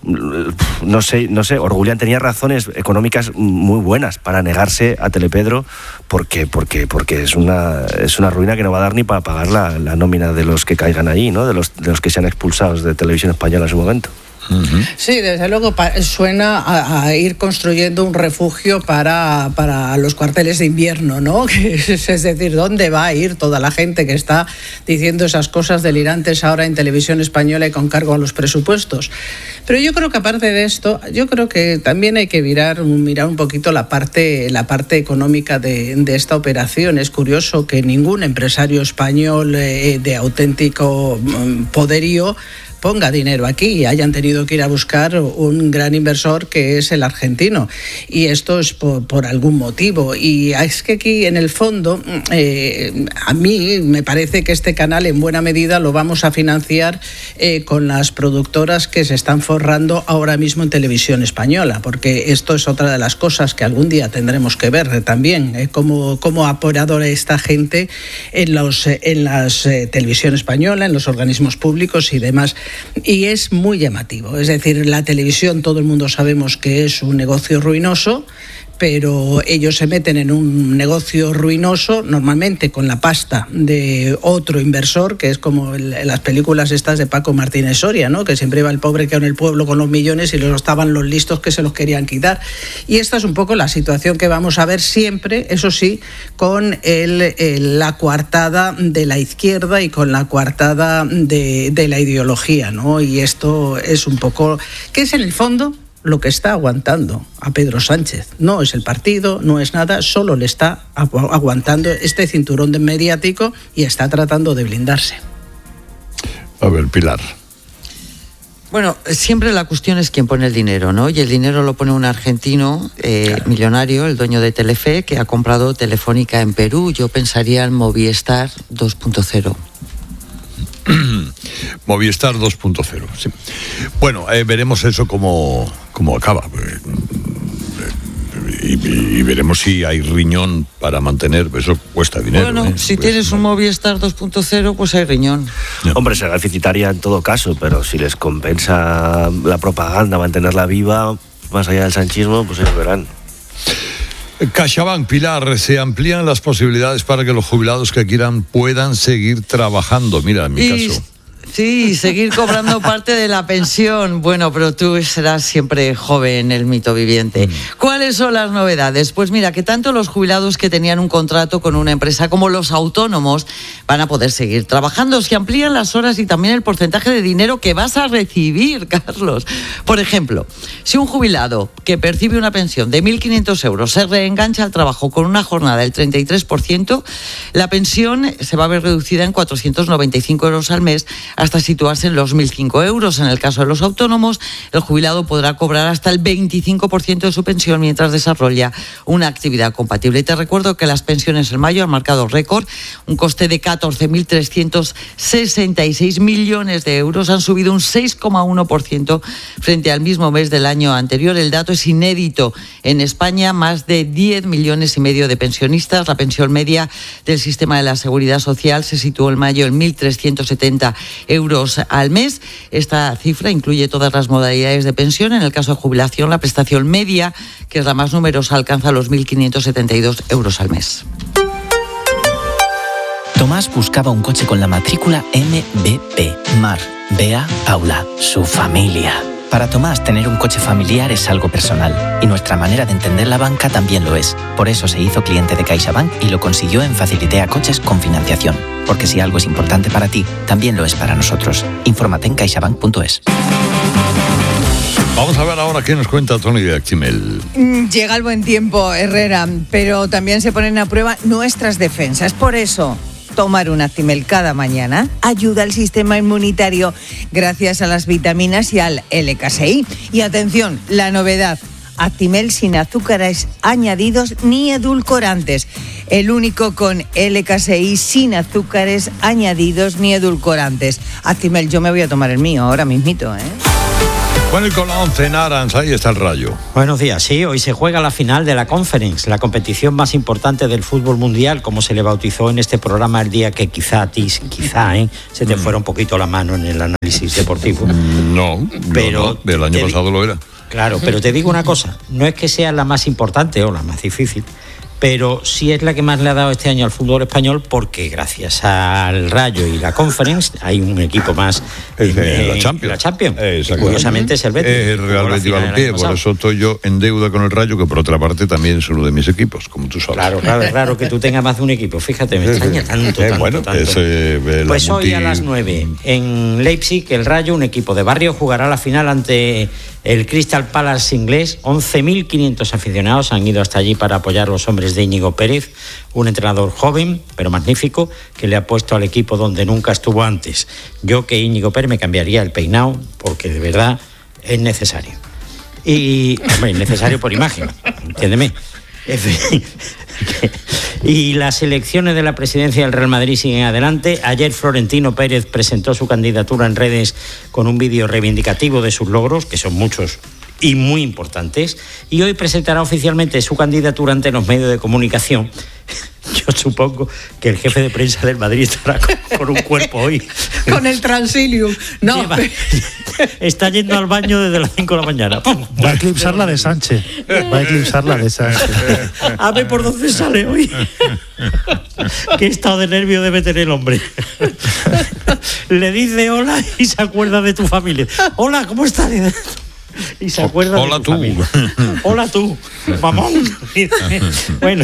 Speaker 27: no sé, no sé, Orgulian tenía razones económicas muy buenas para negarse a Telepedro porque, porque, porque es una, es una ruina que no va a dar ni para pagar la, la nómina de los que caigan ahí, ¿no? De los, de los que sean expulsados de Televisión Española en su momento.
Speaker 6: Sí, desde luego suena a, a ir construyendo un refugio para, para los cuarteles de invierno, ¿no? Es, es decir, ¿dónde va a ir toda la gente que está diciendo esas cosas delirantes ahora en Televisión Española y con cargo a los presupuestos? Pero yo creo que aparte de esto, yo creo que también hay que mirar, mirar un poquito la parte, la parte económica de, de esta operación. Es curioso que ningún empresario español eh, de auténtico poderío ponga dinero aquí y hayan tenido que ir a buscar un gran inversor que es el argentino, y esto es por, por algún motivo. Y es que aquí en el fondo eh, a mí me parece que este canal en buena medida lo vamos a financiar eh, con las productoras que se están forrando ahora mismo en Televisión Española, porque esto es otra de las cosas que algún día tendremos que ver también, eh, cómo, cómo ha apoyado esta gente en, los, en las eh, Televisión Española, en los organismos públicos y demás. Y es muy llamativo. Es decir, la televisión, todo el mundo sabemos que es un negocio ruinoso, pero ellos se meten en un negocio ruinoso normalmente con la pasta de otro inversor, que es como el, las películas estas de Paco Martínez Soria, ¿no? Que siempre iba el pobre que en el pueblo con los millones y luego estaban los listos que se los querían quitar. Y esta es un poco la situación que vamos a ver siempre, eso sí, con el, el, la coartada de la izquierda y con la coartada de, de la ideología, ¿no? Y esto es un poco, que es en el fondo lo que está aguantando a Pedro Sánchez. No es el partido, no es nada, solo le está agu- aguantando este cinturón de mediático y está tratando de blindarse.
Speaker 3: A ver, Pilar.
Speaker 9: Bueno, siempre la cuestión es quién pone el dinero, ¿no? Y el dinero lo pone un argentino eh, claro. millonario, el dueño de Telefe, que ha comprado Telefónica en Perú. Yo pensaría en Movistar dos punto cero.
Speaker 3: Movistar dos punto cero, sí. Bueno, eh, veremos eso cómo, cómo acaba. Y, y, y veremos si hay riñón para mantener, eso cuesta dinero.
Speaker 9: Bueno,
Speaker 3: ¿eh?
Speaker 9: si
Speaker 3: pues,
Speaker 9: tienes un Movistar dos punto cero, pues hay riñón.
Speaker 27: No. Hombre, será deficitaria en todo caso, pero si les compensa la propaganda, mantenerla viva, más allá del sanchismo, pues ellos verán.
Speaker 3: CaixaBank, Pilar, se amplían las posibilidades para que los jubilados que quieran puedan seguir trabajando. Mira, en mi
Speaker 9: y,
Speaker 3: caso.
Speaker 9: Sí, seguir cobrando parte de la pensión. Bueno, pero tú serás siempre joven, el mito viviente. ¿Cuáles son las novedades? Pues mira, que tanto los jubilados que tenían un contrato con una empresa como los autónomos van a poder seguir trabajando. Se amplían las horas y también el porcentaje de dinero que vas a recibir, Carlos. Por ejemplo, si un jubilado que percibe una pensión de mil quinientos euros se reengancha al trabajo con una jornada del treinta y tres por ciento, la pensión se va a ver reducida en cuatrocientos noventa y cinco euros al mes, hasta situarse en los mil cinco euros. En el caso de los autónomos, el jubilado podrá cobrar hasta el veinticinco por ciento de su pensión mientras desarrolla una actividad compatible. Y te recuerdo que las pensiones en mayo han marcado récord, un coste de catorce mil trescientos sesenta y seis millones de euros, han subido un seis coma uno por ciento frente al mismo mes del año anterior. El dato es inédito en España, más de diez millones y medio de pensionistas. La pensión media del sistema de la Seguridad Social se situó en mayo en mil trescientos setenta euros al mes. Esta cifra incluye todas las modalidades de pensión. En el caso de jubilación, la prestación media, que es la más numerosa, alcanza los mil quinientos setenta y dos euros al mes.
Speaker 11: Tomás buscaba un coche con la matrícula M B P. Mar, Bea, Paula, su familia. Para Tomás, tener un coche familiar es algo personal, y nuestra manera de entender la banca también lo es. Por eso se hizo cliente de CaixaBank y lo consiguió en Facilitea Coches con financiación. Porque si algo es importante para ti, también lo es para nosotros. Infórmate en caixabank punto es.
Speaker 3: Vamos a ver ahora qué nos cuenta Tony de Actimel.
Speaker 10: Llega el buen tiempo, Herrera, pero también se ponen a prueba nuestras defensas. Por eso, tomar un Actimel cada mañana ayuda al sistema inmunitario gracias a las vitaminas y al L K S I. Y atención, la novedad: Actimel sin azúcares añadidos ni edulcorantes. El único con L K S I sin azúcares añadidos ni edulcorantes. Actimel, yo me voy a tomar el mío ahora mismito, ¿eh?
Speaker 3: Bueno, y con la once en Arans, ahí está el Rayo.
Speaker 12: Buenos días, sí, hoy se juega la final de la Conference, la competición más importante del fútbol mundial, como se le bautizó en este programa el día que quizá a ti, quizá, ¿eh? se te mm. fuera un poquito la mano en el análisis deportivo.
Speaker 3: No, pero no, el año pasado lo era.
Speaker 12: Claro, pero te digo una cosa, no es que sea la más importante o la más difícil, pero sí es la que más le ha dado este año al fútbol español, porque gracias al Rayo y la Conference hay un equipo más en, en la Champions. La Champions. Curiosamente es el Betis.
Speaker 3: Es el Real Betis Balompié, por eso estoy yo en deuda con el Rayo, que por otra parte también es uno de mis equipos, como tú sabes.
Speaker 12: Claro, claro, es raro que tú tengas más de un equipo, fíjate, me extraña tanto, tanto,
Speaker 3: bueno,
Speaker 12: tanto.
Speaker 3: Es, eh,
Speaker 12: pues
Speaker 3: multi...
Speaker 12: hoy a las nueve en Leipzig, el Rayo, un equipo de barrio, jugará la final ante el Crystal Palace inglés. once mil quinientos aficionados han ido hasta allí para apoyar a los hombres de Íñigo Pérez, un entrenador joven, pero magnífico, que le ha puesto al equipo donde nunca estuvo antes. Yo, que Íñigo Pérez, me cambiaría el peinado, porque de verdad es necesario. Y, hombre, es necesario por imagen, entiéndeme. Y las elecciones de la presidencia del Real Madrid siguen adelante. Ayer Florentino Pérez presentó su candidatura en redes con un vídeo reivindicativo de sus logros, que son muchos y muy importantes, y hoy presentará oficialmente su candidatura ante los medios de comunicación. Yo supongo que el jefe de prensa del Madrid estará con, con un cuerpo hoy.
Speaker 6: Con el Transilium. No.
Speaker 12: Lleva, está yendo al baño desde las cinco de la mañana.
Speaker 26: Va a eclipsar la de Sánchez. Va a eclipsar la de Sánchez.
Speaker 12: A ver por dónde sale hoy. Qué estado de nervio debe tener el hombre. Le dice hola y se acuerda de tu familia. Hola, ¿cómo estás? Y se acuerda
Speaker 3: Hola
Speaker 12: de tu
Speaker 3: tú.
Speaker 12: familia. Hola tú, mamón. Bueno,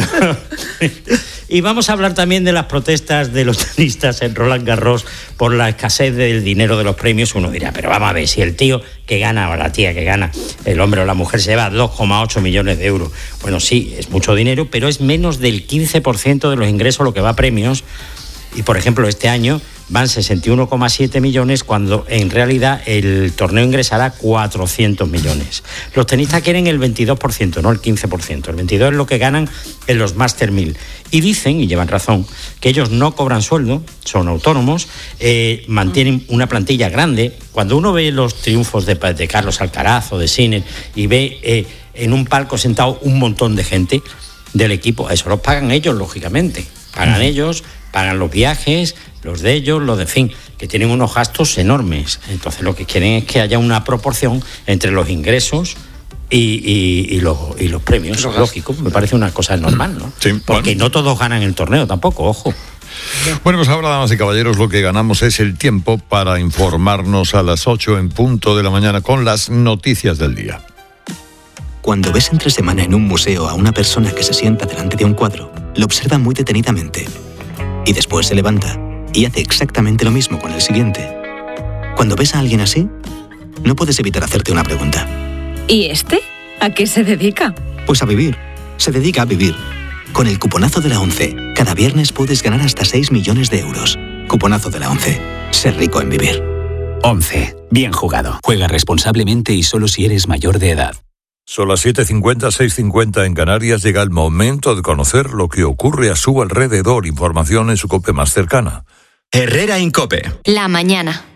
Speaker 12: y vamos a hablar también de las protestas de los tenistas en Roland Garros por la escasez del dinero de los premios. Uno dirá, pero vamos a ver, si el tío que gana o la tía que gana, el hombre o la mujer, se lleva dos coma ocho millones de euros. Bueno, sí, es mucho dinero, pero es menos del quince por ciento de los ingresos lo que va a premios. Y, por ejemplo, este año van sesenta y uno coma siete millones, cuando en realidad el torneo ingresará cuatrocientos millones. Los tenistas quieren el veintidós por ciento, no el quince por ciento. El veintidós por ciento es lo que ganan en los Master mil. Y dicen, y llevan razón, que ellos no cobran sueldo, son autónomos, eh, mantienen una plantilla grande. Cuando uno ve los triunfos de, de Carlos Alcaraz o de Sinner y ve eh, en un palco sentado un montón de gente del equipo, eso los pagan ellos, lógicamente. Pagan ellos, pagan los viajes, los de ellos, los de fin, que tienen unos gastos enormes. Entonces lo que quieren es que haya una proporción entre los ingresos y, y, y, los, y los premios. Los lógico, me parece una cosa normal, ¿no?
Speaker 3: Sí,
Speaker 12: porque
Speaker 3: bueno.
Speaker 12: no todos ganan el torneo tampoco, ojo.
Speaker 3: Bueno, pues ahora, damas y caballeros, lo que ganamos es el tiempo para informarnos a las ocho en punto de la mañana con las noticias del día.
Speaker 13: Cuando ves entre semana en un museo a una persona que se sienta delante de un cuadro, lo observa muy detenidamente y después se levanta y hace exactamente lo mismo con el siguiente. Cuando ves a alguien así, no puedes evitar hacerte una pregunta.
Speaker 4: ¿Y este? ¿A qué se dedica?
Speaker 13: Pues a vivir. Se dedica a vivir. Con el cuponazo de la ONCE, cada viernes puedes ganar hasta seis millones de euros. Cuponazo de la ONCE. Ser rico en vivir.
Speaker 15: ONCE. Bien jugado. Juega responsablemente y solo si eres mayor de edad.
Speaker 3: Son las siete cincuenta, seis cincuenta en Canarias. Llega el momento de conocer lo que ocurre a su alrededor. Información en su COPE más cercana.
Speaker 5: Herrera en COPE.
Speaker 14: La mañana.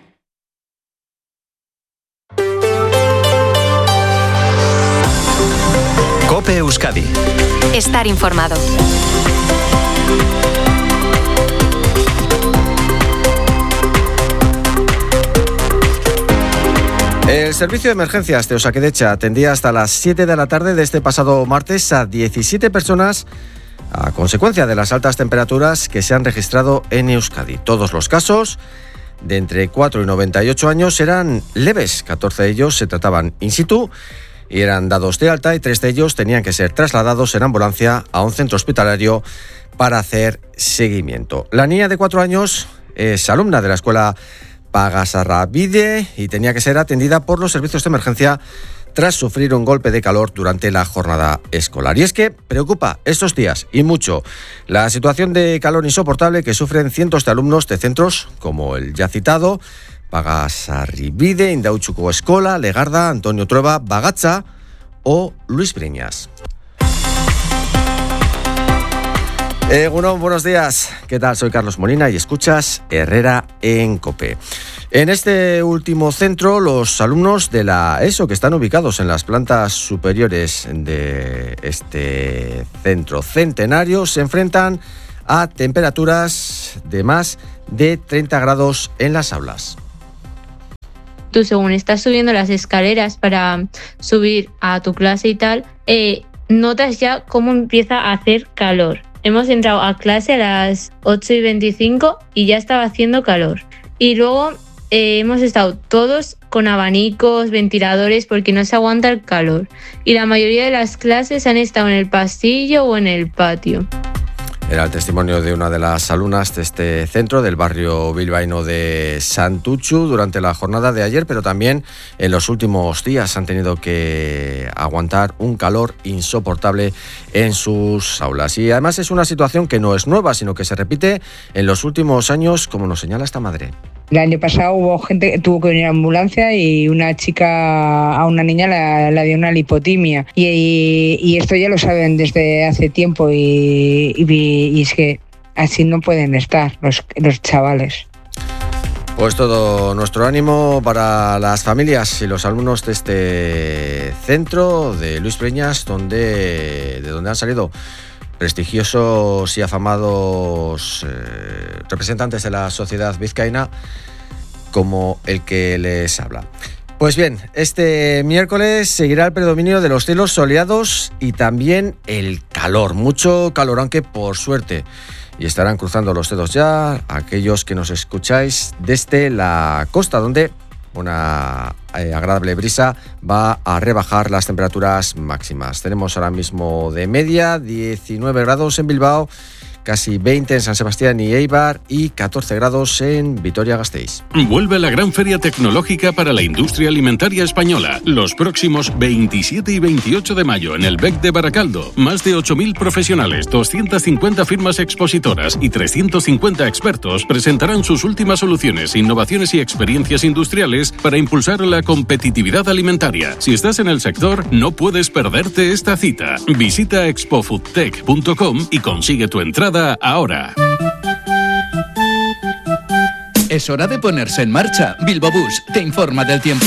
Speaker 5: COPE Euskadi.
Speaker 14: Estar informado.
Speaker 16: El servicio de emergencias de Osakidecha atendía hasta las siete de la tarde de este pasado martes a diecisiete personas a consecuencia de las altas temperaturas que se han registrado en Euskadi. Todos los casos de entre cuatro y noventa y ocho años eran leves, catorce de ellos se trataban in situ y eran dados de alta, y tres de ellos tenían que ser trasladados en ambulancia a un centro hospitalario para hacer seguimiento. La niña de cuatro años es alumna de la escuela Pagasarrabide y tenía que ser atendida por los servicios de emergencia tras sufrir un golpe de calor durante la jornada escolar. Y es que preocupa estos días y mucho la situación de calor insoportable que sufren cientos de alumnos de centros como el ya citado Pagasarribide, Indautxuko Eskola, Legarda, Antonio Trueba, Bagatza o Luis Breñas. Egunon, buenos días. ¿Qué tal? Soy Carlos Molina y escuchas Herrera en COPE. En este último centro, los alumnos de la ESO que están ubicados en las plantas superiores de este centro centenario se enfrentan a temperaturas de más de treinta grados en las aulas.
Speaker 17: Tú, según estás subiendo las escaleras para subir a tu clase y tal, eh, notas ya cómo empieza a hacer calor. Hemos entrado a clase a las ocho y veinticinco y ya estaba haciendo calor. Y luego eh, hemos estado todos con abanicos, ventiladores, porque no se aguanta el calor. Y la mayoría de las clases han estado en el pasillo o en el patio.
Speaker 16: Era el testimonio de una de las alumnas de este centro del barrio bilbaíno de Santutxu durante la jornada de ayer, pero también en los últimos días han tenido que aguantar un calor insoportable en sus aulas. Y además es una situación que no es nueva, sino que se repite en los últimos años, como nos señala esta madre.
Speaker 18: El año pasado hubo gente que tuvo que venir a ambulancia y una chica, a una niña la, la dio una lipotimia. Y, y, y esto ya lo saben desde hace tiempo y, y, y es que así no pueden estar los, los chavales.
Speaker 16: Pues todo nuestro ánimo para las familias y los alumnos de este centro de Luis Breñas, donde, de donde han salido prestigiosos y afamados eh, representantes de la sociedad vizcaína como el que les habla. Pues bien, este miércoles seguirá el predominio de los cielos soleados y también el calor, mucho calor, aunque por suerte, y estarán cruzando los dedos ya aquellos que nos escucháis desde la costa, donde una eh, agradable brisa va a rebajar las temperaturas máximas. Tenemos ahora mismo de media diecinueve grados en Bilbao, casi veinte en San Sebastián y Eibar y catorce grados en Vitoria-Gasteiz.
Speaker 19: Vuelve la gran feria tecnológica para la industria alimentaria española. Los próximos veintisiete y veintiocho de mayo en el B E C de Baracaldo. Más de ocho mil profesionales, doscientas cincuenta firmas expositoras y trescientos cincuenta expertos presentarán sus últimas soluciones, innovaciones y experiencias industriales para impulsar la competitividad alimentaria. Si estás en el sector, no puedes perderte esta cita. Visita expo food tech punto com y consigue tu entrada ahora.
Speaker 20: Es hora de ponerse en marcha. Bilbo Bus te informa del tiempo.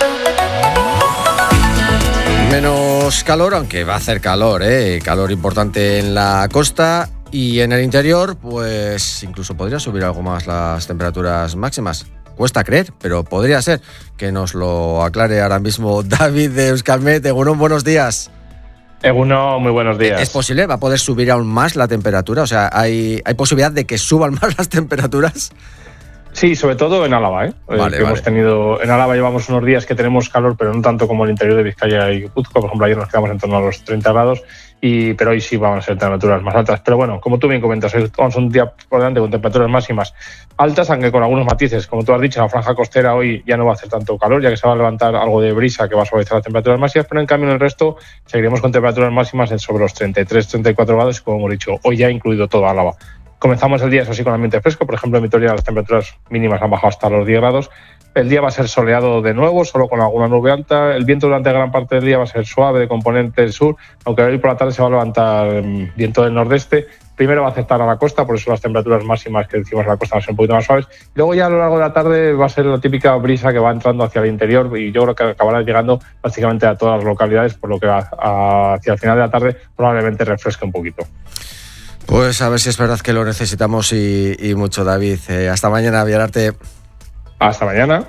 Speaker 16: Menos calor, aunque va a hacer calor, ¿eh? Calor importante en la costa y en el interior, pues incluso podría subir algo más las temperaturas máximas. Cuesta creer, pero podría ser. Que nos lo aclare ahora mismo David de Euskalmet. Egunon, buenos días.
Speaker 21: Eguno, muy buenos días.
Speaker 16: ¿Es posible? ¿Va a poder subir aún más la temperatura? O sea, ¿hay, hay posibilidad de que suban más las temperaturas?
Speaker 21: Sí, sobre todo en Álava, ¿eh?
Speaker 16: Vale,
Speaker 21: eh, que
Speaker 16: vale.
Speaker 21: hemos tenido, en Álava llevamos unos días que tenemos calor, pero no tanto como el interior de Vizcaya y Guipúzcoa. Por ejemplo, ayer nos quedamos en torno a los treinta grados, y, pero hoy sí van a ser temperaturas más altas. Pero bueno, como tú bien comentas, hoy vamos un día por delante con temperaturas máximas altas, aunque con algunos matices. Como tú has dicho, en la franja costera hoy ya no va a hacer tanto calor, ya que se va a levantar algo de brisa que va a suavizar las temperaturas máximas, pero en cambio en el resto seguiremos con temperaturas máximas en sobre los treinta y tres, treinta y cuatro grados, como hemos dicho, hoy ya incluido todo Álava. Comenzamos el día, eso sí, con ambiente fresco. Por ejemplo, en Vitoria las temperaturas mínimas han bajado hasta los diez grados. El día va a ser soleado de nuevo, solo con alguna nube alta. El viento durante gran parte del día va a ser suave, de componente del sur, aunque hoy por la tarde se va a levantar viento del nordeste. Primero va a acertar a la costa, por eso las temperaturas máximas que decimos en la costa van a ser un poquito más suaves. Luego ya a lo largo de la tarde va a ser la típica brisa que va entrando hacia el interior, y yo creo que acabará llegando prácticamente a todas las localidades, por lo que a, a, hacia el final de la tarde probablemente refresque un poquito.
Speaker 16: Pues a ver si es verdad que lo necesitamos y, y mucho, David. Eh, hasta mañana, Villararte.
Speaker 21: Hasta mañana.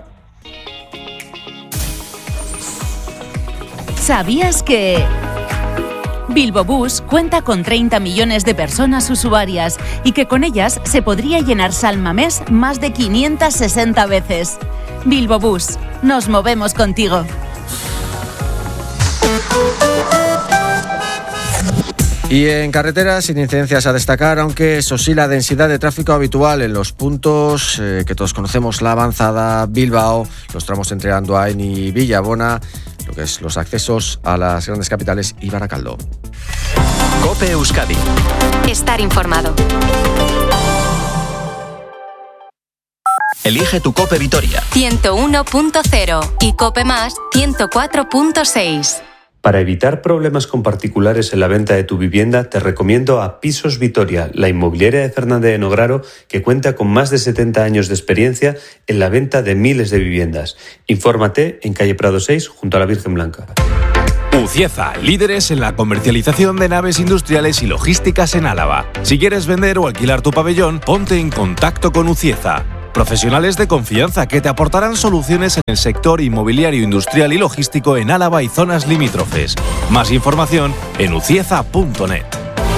Speaker 22: ¿Sabías que Bilbo Bus cuenta con treinta millones de personas usuarias y que con ellas se podría llenar Salmamés más de quinientas sesenta veces? Bilbo Bus, nos movemos contigo.
Speaker 16: Y en carreteras, sin incidencias a destacar, aunque eso sí, la densidad de tráfico habitual en los puntos eh, que todos conocemos, la avanzada, Bilbao, los tramos entre Andoain y Villabona, lo que es los accesos a las grandes capitales y Baracaldo.
Speaker 5: COPE Euskadi.
Speaker 14: Estar informado.
Speaker 5: Elige tu COPE Vitoria.
Speaker 14: ciento uno punto cero y COPE Más ciento cuatro punto seis.
Speaker 1: Para evitar problemas con particulares en la venta de tu vivienda, te recomiendo a Pisos Vitoria, la inmobiliaria de Fernández de Nograro, que cuenta con más de setenta años de experiencia en la venta de miles de viviendas. Infórmate en calle Prado seis, junto a la Virgen Blanca.
Speaker 2: Ucieza, líderes en la comercialización de naves industriales y logísticas en Álava. Si quieres vender o alquilar tu pabellón, ponte en contacto con Ucieza. Profesionales de confianza que te aportarán soluciones en el sector inmobiliario, industrial y logístico en Álava y zonas limítrofes. Más información en ucieza punto net.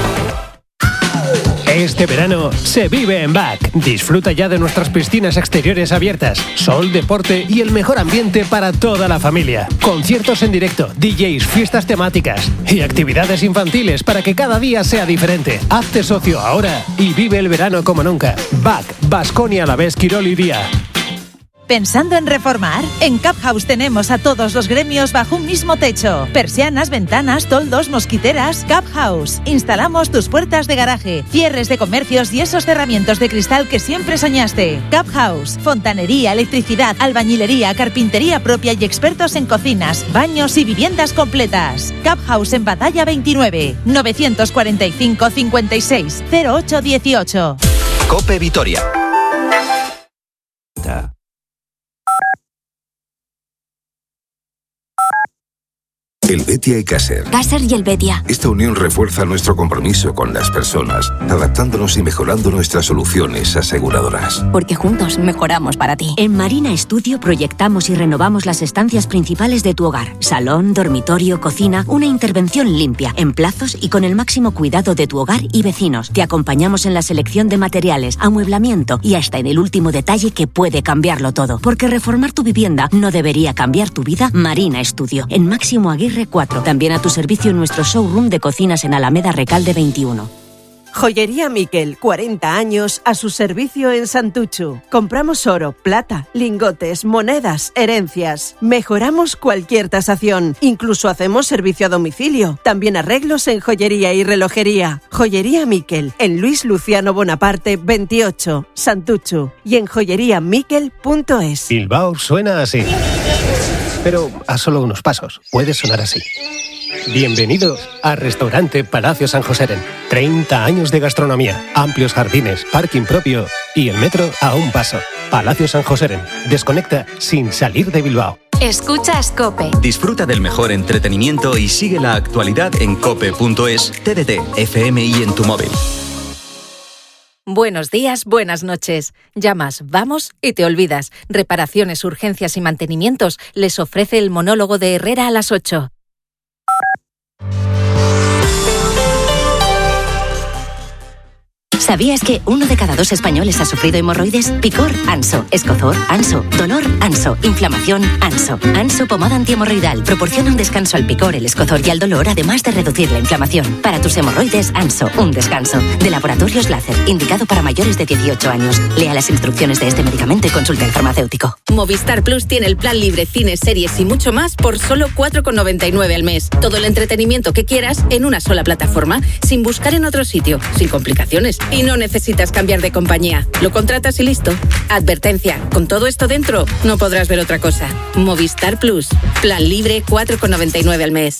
Speaker 7: Este verano se vive en B A C. Disfruta ya de nuestras piscinas exteriores abiertas, sol, deporte y el mejor ambiente para toda la familia. Conciertos en directo, D Js, fiestas temáticas y actividades infantiles para que cada día sea diferente. Hazte socio ahora y vive el verano como nunca. B A C, Baskonia, Alavés, Quirol y Día.
Speaker 8: ¿Pensando en reformar? En Cap House tenemos a todos los gremios bajo un mismo techo. Persianas, ventanas, toldos, mosquiteras. Cap House. Instalamos tus puertas de garaje, cierres de comercios y esos cerramientos de cristal que siempre soñaste. Cap House. Fontanería, electricidad, albañilería, carpintería propia y expertos en cocinas, baños y viviendas completas. Cap House en Batalla veintinueve, novecientos cuarenta y cinco, cincuenta y seis, cero ocho dieciocho.
Speaker 5: COPE Vitoria.
Speaker 23: Helvetia y Caser.
Speaker 24: Caser y Helvetia.
Speaker 23: Esta unión refuerza nuestro compromiso con las personas, adaptándonos y mejorando nuestras soluciones aseguradoras.
Speaker 24: Porque juntos mejoramos para ti.
Speaker 25: En Marina Estudio proyectamos y renovamos las estancias principales de tu hogar. Salón, dormitorio, cocina, una intervención limpia, en plazos y con el máximo cuidado de tu hogar y vecinos. Te acompañamos en la selección de materiales, amueblamiento y hasta en el último detalle que puede cambiarlo todo. Porque reformar tu vivienda no debería cambiar tu vida. Marina Estudio, en Máximo Aguirre cuatro. También a tu servicio en nuestro showroom de cocinas en Alameda Recalde veintiuno.
Speaker 28: Joyería Miquel, cuarenta años a su servicio en Santuchu. Compramos oro, plata, lingotes, monedas, herencias. Mejoramos cualquier tasación. Incluso hacemos servicio a domicilio. También arreglos en joyería y relojería. Joyería Miquel, en Luis Luciano Bonaparte veintiocho, Santuchu. Y en joyería miquel punto es.
Speaker 29: Bilbao suena así. Pero a solo unos pasos. Puede sonar así. Bienvenidos a Restaurante Palacio San Joseren. treinta años de gastronomía, amplios jardines, parking propio y el metro a un paso. Palacio San Joseren. Desconecta sin salir de Bilbao.
Speaker 14: Escuchas COPE.
Speaker 5: Disfruta del mejor entretenimiento y sigue la actualidad en cope punto es, T D T, F M y en tu móvil.
Speaker 30: Buenos días, buenas noches. Llamas, vamos y te olvidas. Reparaciones, urgencias y mantenimientos les ofrece el monólogo de Herrera a las ocho.
Speaker 25: ¿Sabías que uno de cada dos españoles ha sufrido hemorroides? Picor, Anso. Escozor, Anso. Dolor, Anso. Inflamación, Anso. Anso pomada antihemorroidal proporciona un descanso al picor, el escozor y al dolor, además de reducir la inflamación. Para tus hemorroides, Anso. Un descanso. De Laboratorios Láser, indicado para mayores de dieciocho años. Lea las instrucciones de este medicamento y consulte al farmacéutico.
Speaker 30: Movistar Plus tiene el plan libre, cines, series y mucho más por solo cuatro con noventa y nueve al mes. Todo el entretenimiento que quieras en una sola plataforma, sin buscar en otro sitio, sin complicaciones. Y no necesitas cambiar de compañía. Lo contratas y listo. Advertencia, con todo esto dentro, no podrás ver otra cosa. Movistar Plus. Plan libre, cuatro con noventa y nueve al mes.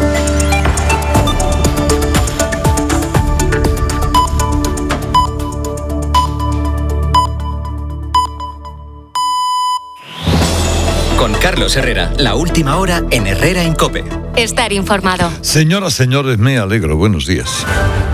Speaker 5: Con Carlos Herrera, la última hora en Herrera en COPE.
Speaker 14: Estar informado.
Speaker 3: Señoras, señores, me alegro. Buenos días.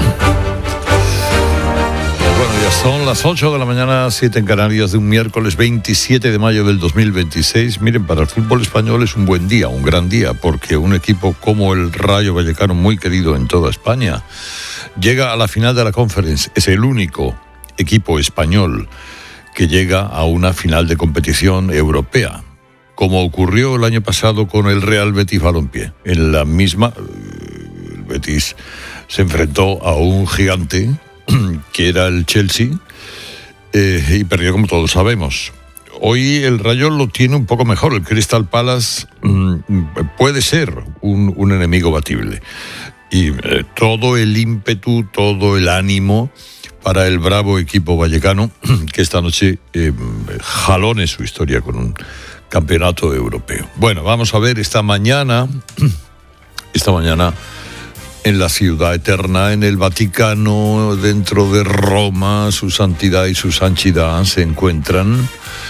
Speaker 3: Bueno, ya son las ocho de la mañana, siete en Canarias, de un miércoles veintisiete de mayo del dos mil veintiséis. Miren, para el fútbol español es un buen día, un gran día, porque un equipo como el Rayo Vallecano, muy querido en toda España, llega a la final de la Conference. Es el único equipo español que llega a una final de competición europea, como ocurrió el año pasado con el Real Betis Balompié. En la misma, el Betis se enfrentó a un gigante que era el Chelsea, eh, y perdió, como todos sabemos. hoy el Rayo lo tiene un poco mejor. El Crystal Palace mmm, puede ser un, un enemigo batible. Y eh, todo el ímpetu, todo el ánimo para el bravo equipo vallecano, que esta noche eh, jalone su historia con un campeonato europeo. Bueno, vamos a ver esta mañana, esta mañana en la ciudad eterna, en el Vaticano, dentro de Roma, su santidad y su sanchidad se encuentran,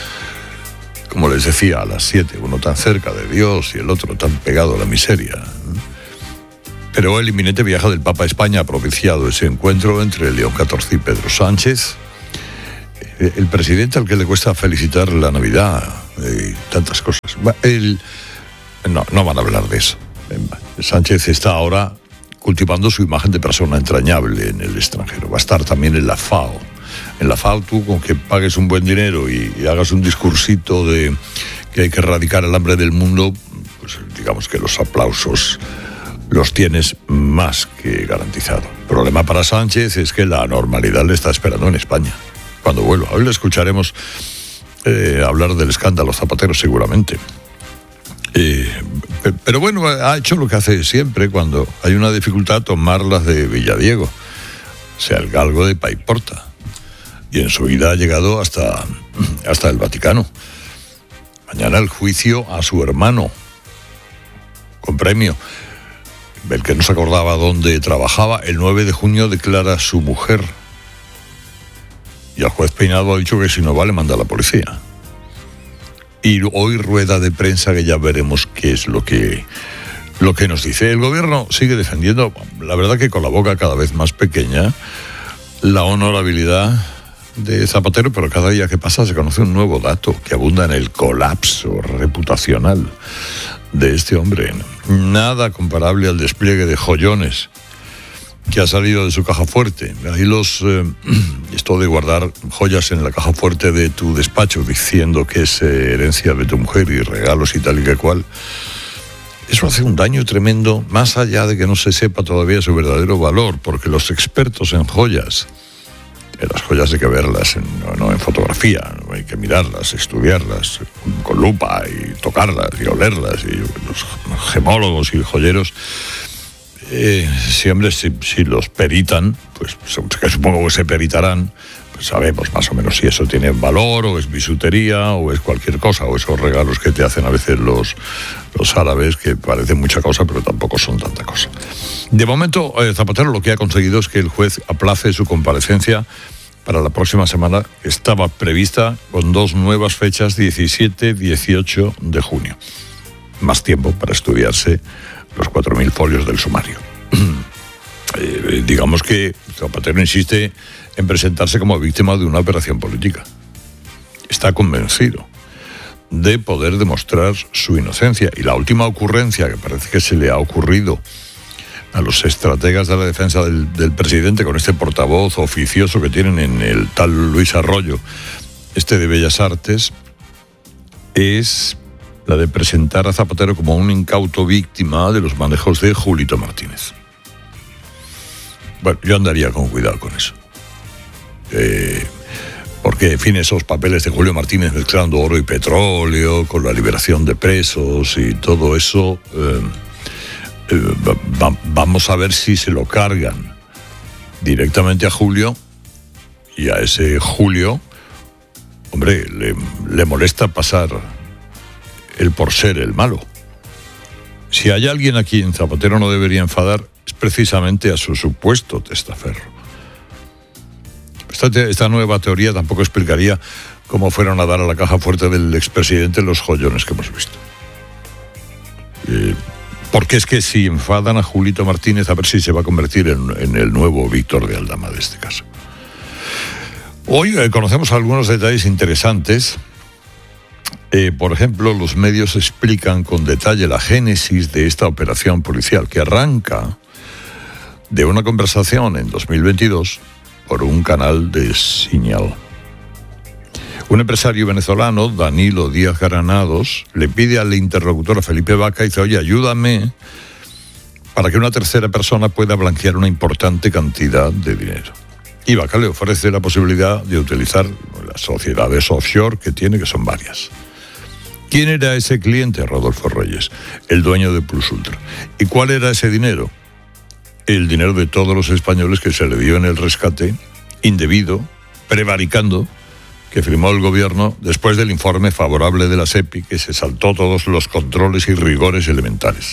Speaker 3: como les decía, a las siete, uno tan cerca de Dios y el otro tan pegado a la miseria. Pero el inminente viaje del Papa a España ha propiciado ese encuentro entre León catorce y Pedro Sánchez, el presidente al que le cuesta felicitar la Navidad y tantas cosas. El, no, no van a hablar de eso. Sánchez está ahora cultivando su imagen de persona entrañable en el extranjero. Va a estar también en la FAO. En la FAO tú, con que pagues un buen dinero y, y hagas un discursito de que hay que erradicar el hambre del mundo, pues digamos que los aplausos los tienes más que garantizado. El problema para Sánchez es que la normalidad le está esperando en España cuando vuelva. Hoy le escucharemos eh, hablar del escándalo Zapatero seguramente. Eh, pero bueno, ha hecho lo que hace siempre cuando hay una dificultad, tomar las de Villadiego, o sea, el galgo de Paiporta. Y en su vida ha llegado hasta, hasta el Vaticano. Mañana el juicio a su hermano, con premio. El que no se acordaba dónde trabajaba, el nueve de junio declara su mujer. Y el juez Peinado ha dicho que si no va le manda a la policía. Y hoy rueda de prensa que ya veremos qué es lo que, lo que nos dice. El gobierno sigue defendiendo, la verdad que con la boca cada vez más pequeña, la honorabilidad de Zapatero, pero cada día que pasa se conoce un nuevo dato que abunda en el colapso reputacional de este hombre. Nada comparable al despliegue de joyones que ha salido de su caja fuerte. Ahí los eh, esto de guardar joyas en la caja fuerte de tu despacho diciendo que es eh, herencia de tu mujer y regalos y tal y que cual, eso hace un daño tremendo, más allá de que no se sepa todavía su verdadero valor, porque los expertos en joyas, eh, las joyas hay que verlas, en, no, no en fotografía, hay que mirarlas, estudiarlas con lupa y tocarlas y olerlas, y los gemólogos y joyeros, Eh, si, hombre, si, si los peritan, pues que supongo que se peritarán, pues sabemos más o menos si eso tiene valor, o es bisutería, o es cualquier cosa, o esos regalos que te hacen a veces los, los árabes, que parecen mucha cosa, pero tampoco son tanta cosa. De momento, eh, Zapatero lo que ha conseguido es que el juez aplace su comparecencia para la próxima semana. Estaba prevista con dos nuevas fechas, diecisiete y dieciocho de junio. Más tiempo para estudiarse los cuatro mil folios del sumario. eh, digamos que Zapatero insiste en presentarse como víctima de una operación política. Está convencido de poder demostrar su inocencia. Y la última ocurrencia que parece que se le ha ocurrido a los estrategas de la defensa del, del presidente, con este portavoz oficioso que tienen en el tal Luis Arroyo, este de Bellas Artes, es la de presentar a Zapatero como un incauto víctima de los manejos de Julito Martínez. Bueno, yo andaría con cuidado con eso. Eh, porque, en fin, esos papeles de Julio Martínez mezclando oro y petróleo, con la liberación de presos y todo eso, eh, eh, va, vamos a ver si se lo cargan directamente a Julio, y a ese Julio, hombre, le, le molesta pasar el por ser el malo. Si hay alguien a quien Zapatero no debería enfadar, es precisamente a su supuesto testaferro. Esta, esta nueva teoría tampoco explicaría cómo fueron a dar a la caja fuerte del expresidente los joyones que hemos visto. Eh, porque es que si enfadan a Julito Martínez, a ver si se va a convertir en, en el nuevo Víctor de Aldama de este caso. Hoy eh, conocemos algunos detalles interesantes. Eh, por ejemplo, los medios explican con detalle la génesis de esta operación policial, que arranca de una conversación en dos mil veintidós por un canal de señal. Un empresario venezolano, Danilo Díaz Granados, le pide al interlocutor, a Felipe Vaca, y dice: oye, ayúdame para que una tercera persona pueda blanquear una importante cantidad de dinero. Y Vaca le ofrece la posibilidad de utilizar las sociedades offshore que tiene, que son varias. ¿Quién era ese cliente? Rodolfo Reyes, el dueño de Plus Ultra. ¿Y cuál era ese dinero? El dinero de todos los españoles que se le dio en el rescate indebido, prevaricando, que firmó el gobierno después del informe favorable de la SEPI, que se saltó todos los controles y rigores elementales.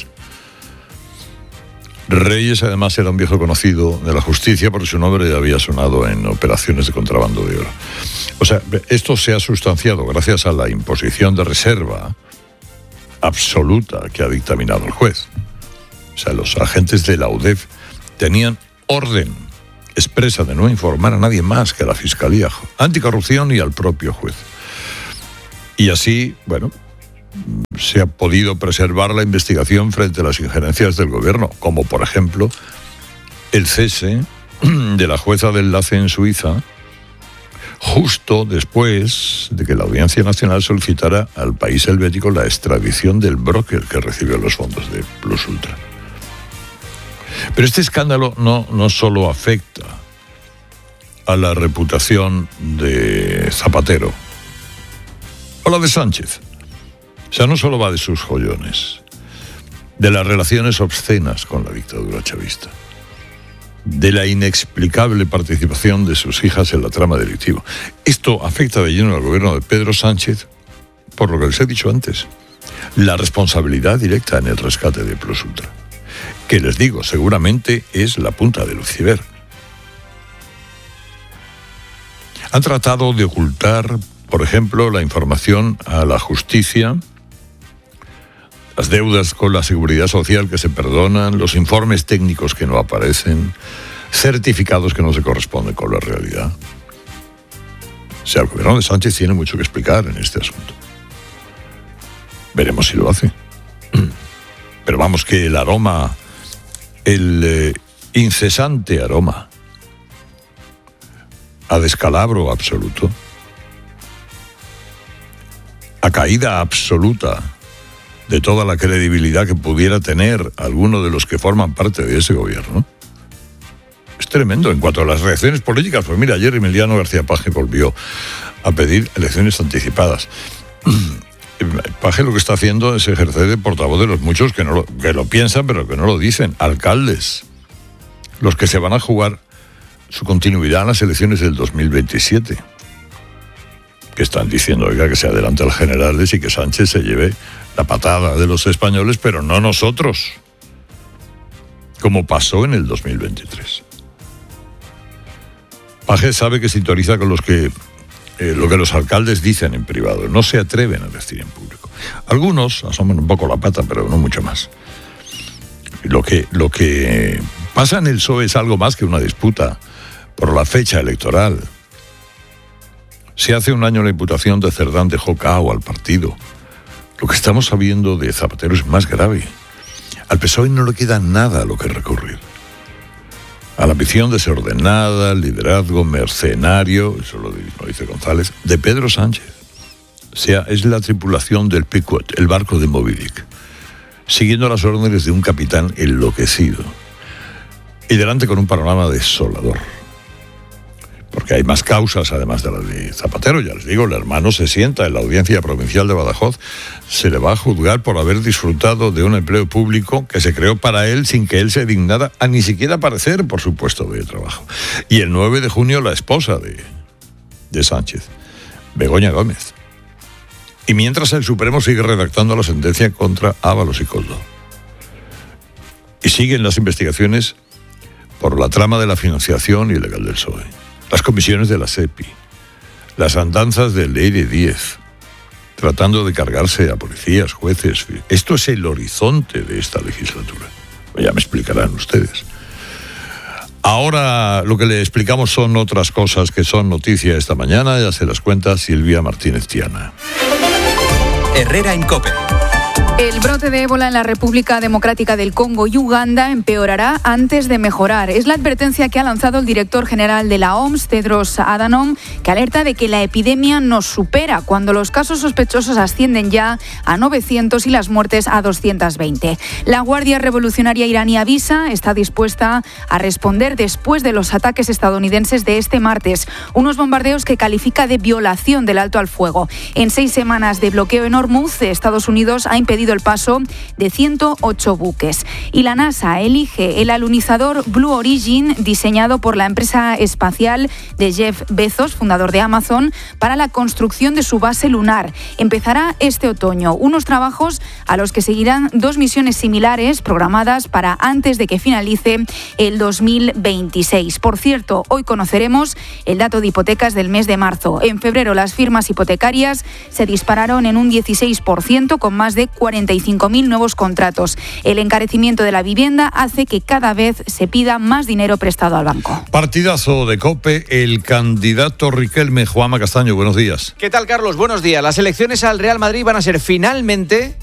Speaker 3: Reyes, además, era un viejo conocido de la justicia porque su nombre había sonado en operaciones de contrabando de oro. O sea, esto se ha sustanciado gracias a la imposición de reserva absoluta que ha dictaminado el juez. O sea, los agentes de la U D E F tenían orden expresa de no informar a nadie más que a la Fiscalía Anticorrupción y al propio juez. Y así, bueno, se ha podido preservar la investigación frente a las injerencias del gobierno, como por ejemplo el cese de la jueza de enlace en Suiza, justo después de que la Audiencia Nacional solicitara al país helvético la extradición del broker que recibió los fondos de Plus Ultra. Pero este escándalo no, no solo afecta a la reputación de Zapatero o la de Sánchez. O sea, no solo va de sus jollones, de las relaciones obscenas con la dictadura chavista, de la inexplicable participación de sus hijas en la trama delictiva. Esto afecta de lleno al gobierno de Pedro Sánchez, por lo que les he dicho antes, la responsabilidad directa en el rescate de Plus Ultra, que les digo, seguramente es la punta del iceberg. Han tratado de ocultar, por ejemplo, la información a la justicia, las deudas con la seguridad social que se perdonan, los informes técnicos que no aparecen, certificados que no se corresponden con la realidad. O sea, el gobierno de Sánchez tiene mucho que explicar en este asunto. Veremos si lo hace. Pero vamos, que el aroma, el eh, incesante aroma a descalabro absoluto, a caída absoluta de toda la credibilidad que pudiera tener alguno de los que forman parte de ese gobierno, es tremendo. En cuanto a las reacciones políticas, pues mira, ayer Emiliano García Paje volvió a pedir elecciones anticipadas. Paje lo que está haciendo es ejercer de portavoz de los muchos que, no lo, que lo piensan pero que no lo dicen, alcaldes, los que se van a jugar su continuidad en las elecciones del dos mil veintisiete, que están diciendo, oiga, que se adelante al generales y que Sánchez se lleve la patada de los españoles, pero no nosotros, como pasó en el dos mil veintitrés. Paje sabe que sintoniza con los que eh, lo que los alcaldes dicen en privado, no se atreven a decir en público. Algunos asoman un poco la pata, pero no mucho más. Lo que, lo que pasa en el P S O E es algo más que una disputa por la fecha electoral. Si hace un año la imputación de Cerdán dejó cao al partido, lo que estamos sabiendo de Zapatero es más grave. Al P S O E no le queda nada a lo que recurrir. A la ambición desordenada, al liderazgo mercenario, eso lo dice González, de Pedro Sánchez. O sea, es la tripulación del Pequot, el barco de Moby Dick, siguiendo las órdenes de un capitán enloquecido y delante con un panorama desolador. Porque hay más causas además de la de Zapatero. Ya les digo, el hermano se sienta en la Audiencia Provincial de Badajoz, se le va a juzgar por haber disfrutado de un empleo público que se creó para él sin que él se dignara a ni siquiera aparecer por su puesto de trabajo. Y el nueve de junio la esposa de, de Sánchez, Begoña Gómez. Y mientras el Supremo sigue redactando la sentencia contra Ábalos y Coldo. Y siguen las investigaciones por la trama de la financiación ilegal del P S O E. Las comisiones de la SEPI, las andanzas del Ley de diez, tratando de cargarse a policías, jueces. Esto es el horizonte de esta legislatura. Ya me explicarán ustedes. Ahora lo que le explicamos son otras cosas que son noticia esta mañana, ya se las cuenta Silvia Martínez Tiana.
Speaker 5: Herrera en COPE.
Speaker 4: El brote de ébola en la República Democrática del Congo y Uganda empeorará antes de mejorar. Es la advertencia que ha lanzado el director general de la O M S, Tedros Adhanom, que alerta de que la epidemia nos supera cuando los casos sospechosos ascienden ya a novecientos y las muertes a doscientos veinte. La Guardia Revolucionaria iraní avisa, está dispuesta a responder después de los ataques estadounidenses de este martes, unos bombardeos que califica de violación del alto al fuego. En seis semanas de bloqueo en Hormuz, Estados Unidos ha impedido el paso de ciento ocho buques. Y la NASA elige el alunizador Blue Origin, diseñado por la empresa espacial de Jeff Bezos, fundador de Amazon, para la construcción de su base lunar. Empezará este otoño, unos trabajos a los que seguirán dos misiones similares programadas para antes de que finalice el dos mil veintiséis. Por cierto, hoy conoceremos el dato de hipotecas del mes de marzo. En febrero las firmas hipotecarias se dispararon en un dieciséis por ciento, con más de cuarenta y cinco mil nuevos contratos. El encarecimiento de la vivienda hace que cada vez se pida más dinero prestado al banco.
Speaker 3: Partidazo de COPE, el candidato Riquelme. Juanma Castaño, buenos días.
Speaker 6: ¿Qué tal, Carlos? Buenos días. Las elecciones al Real Madrid van a ser finalmente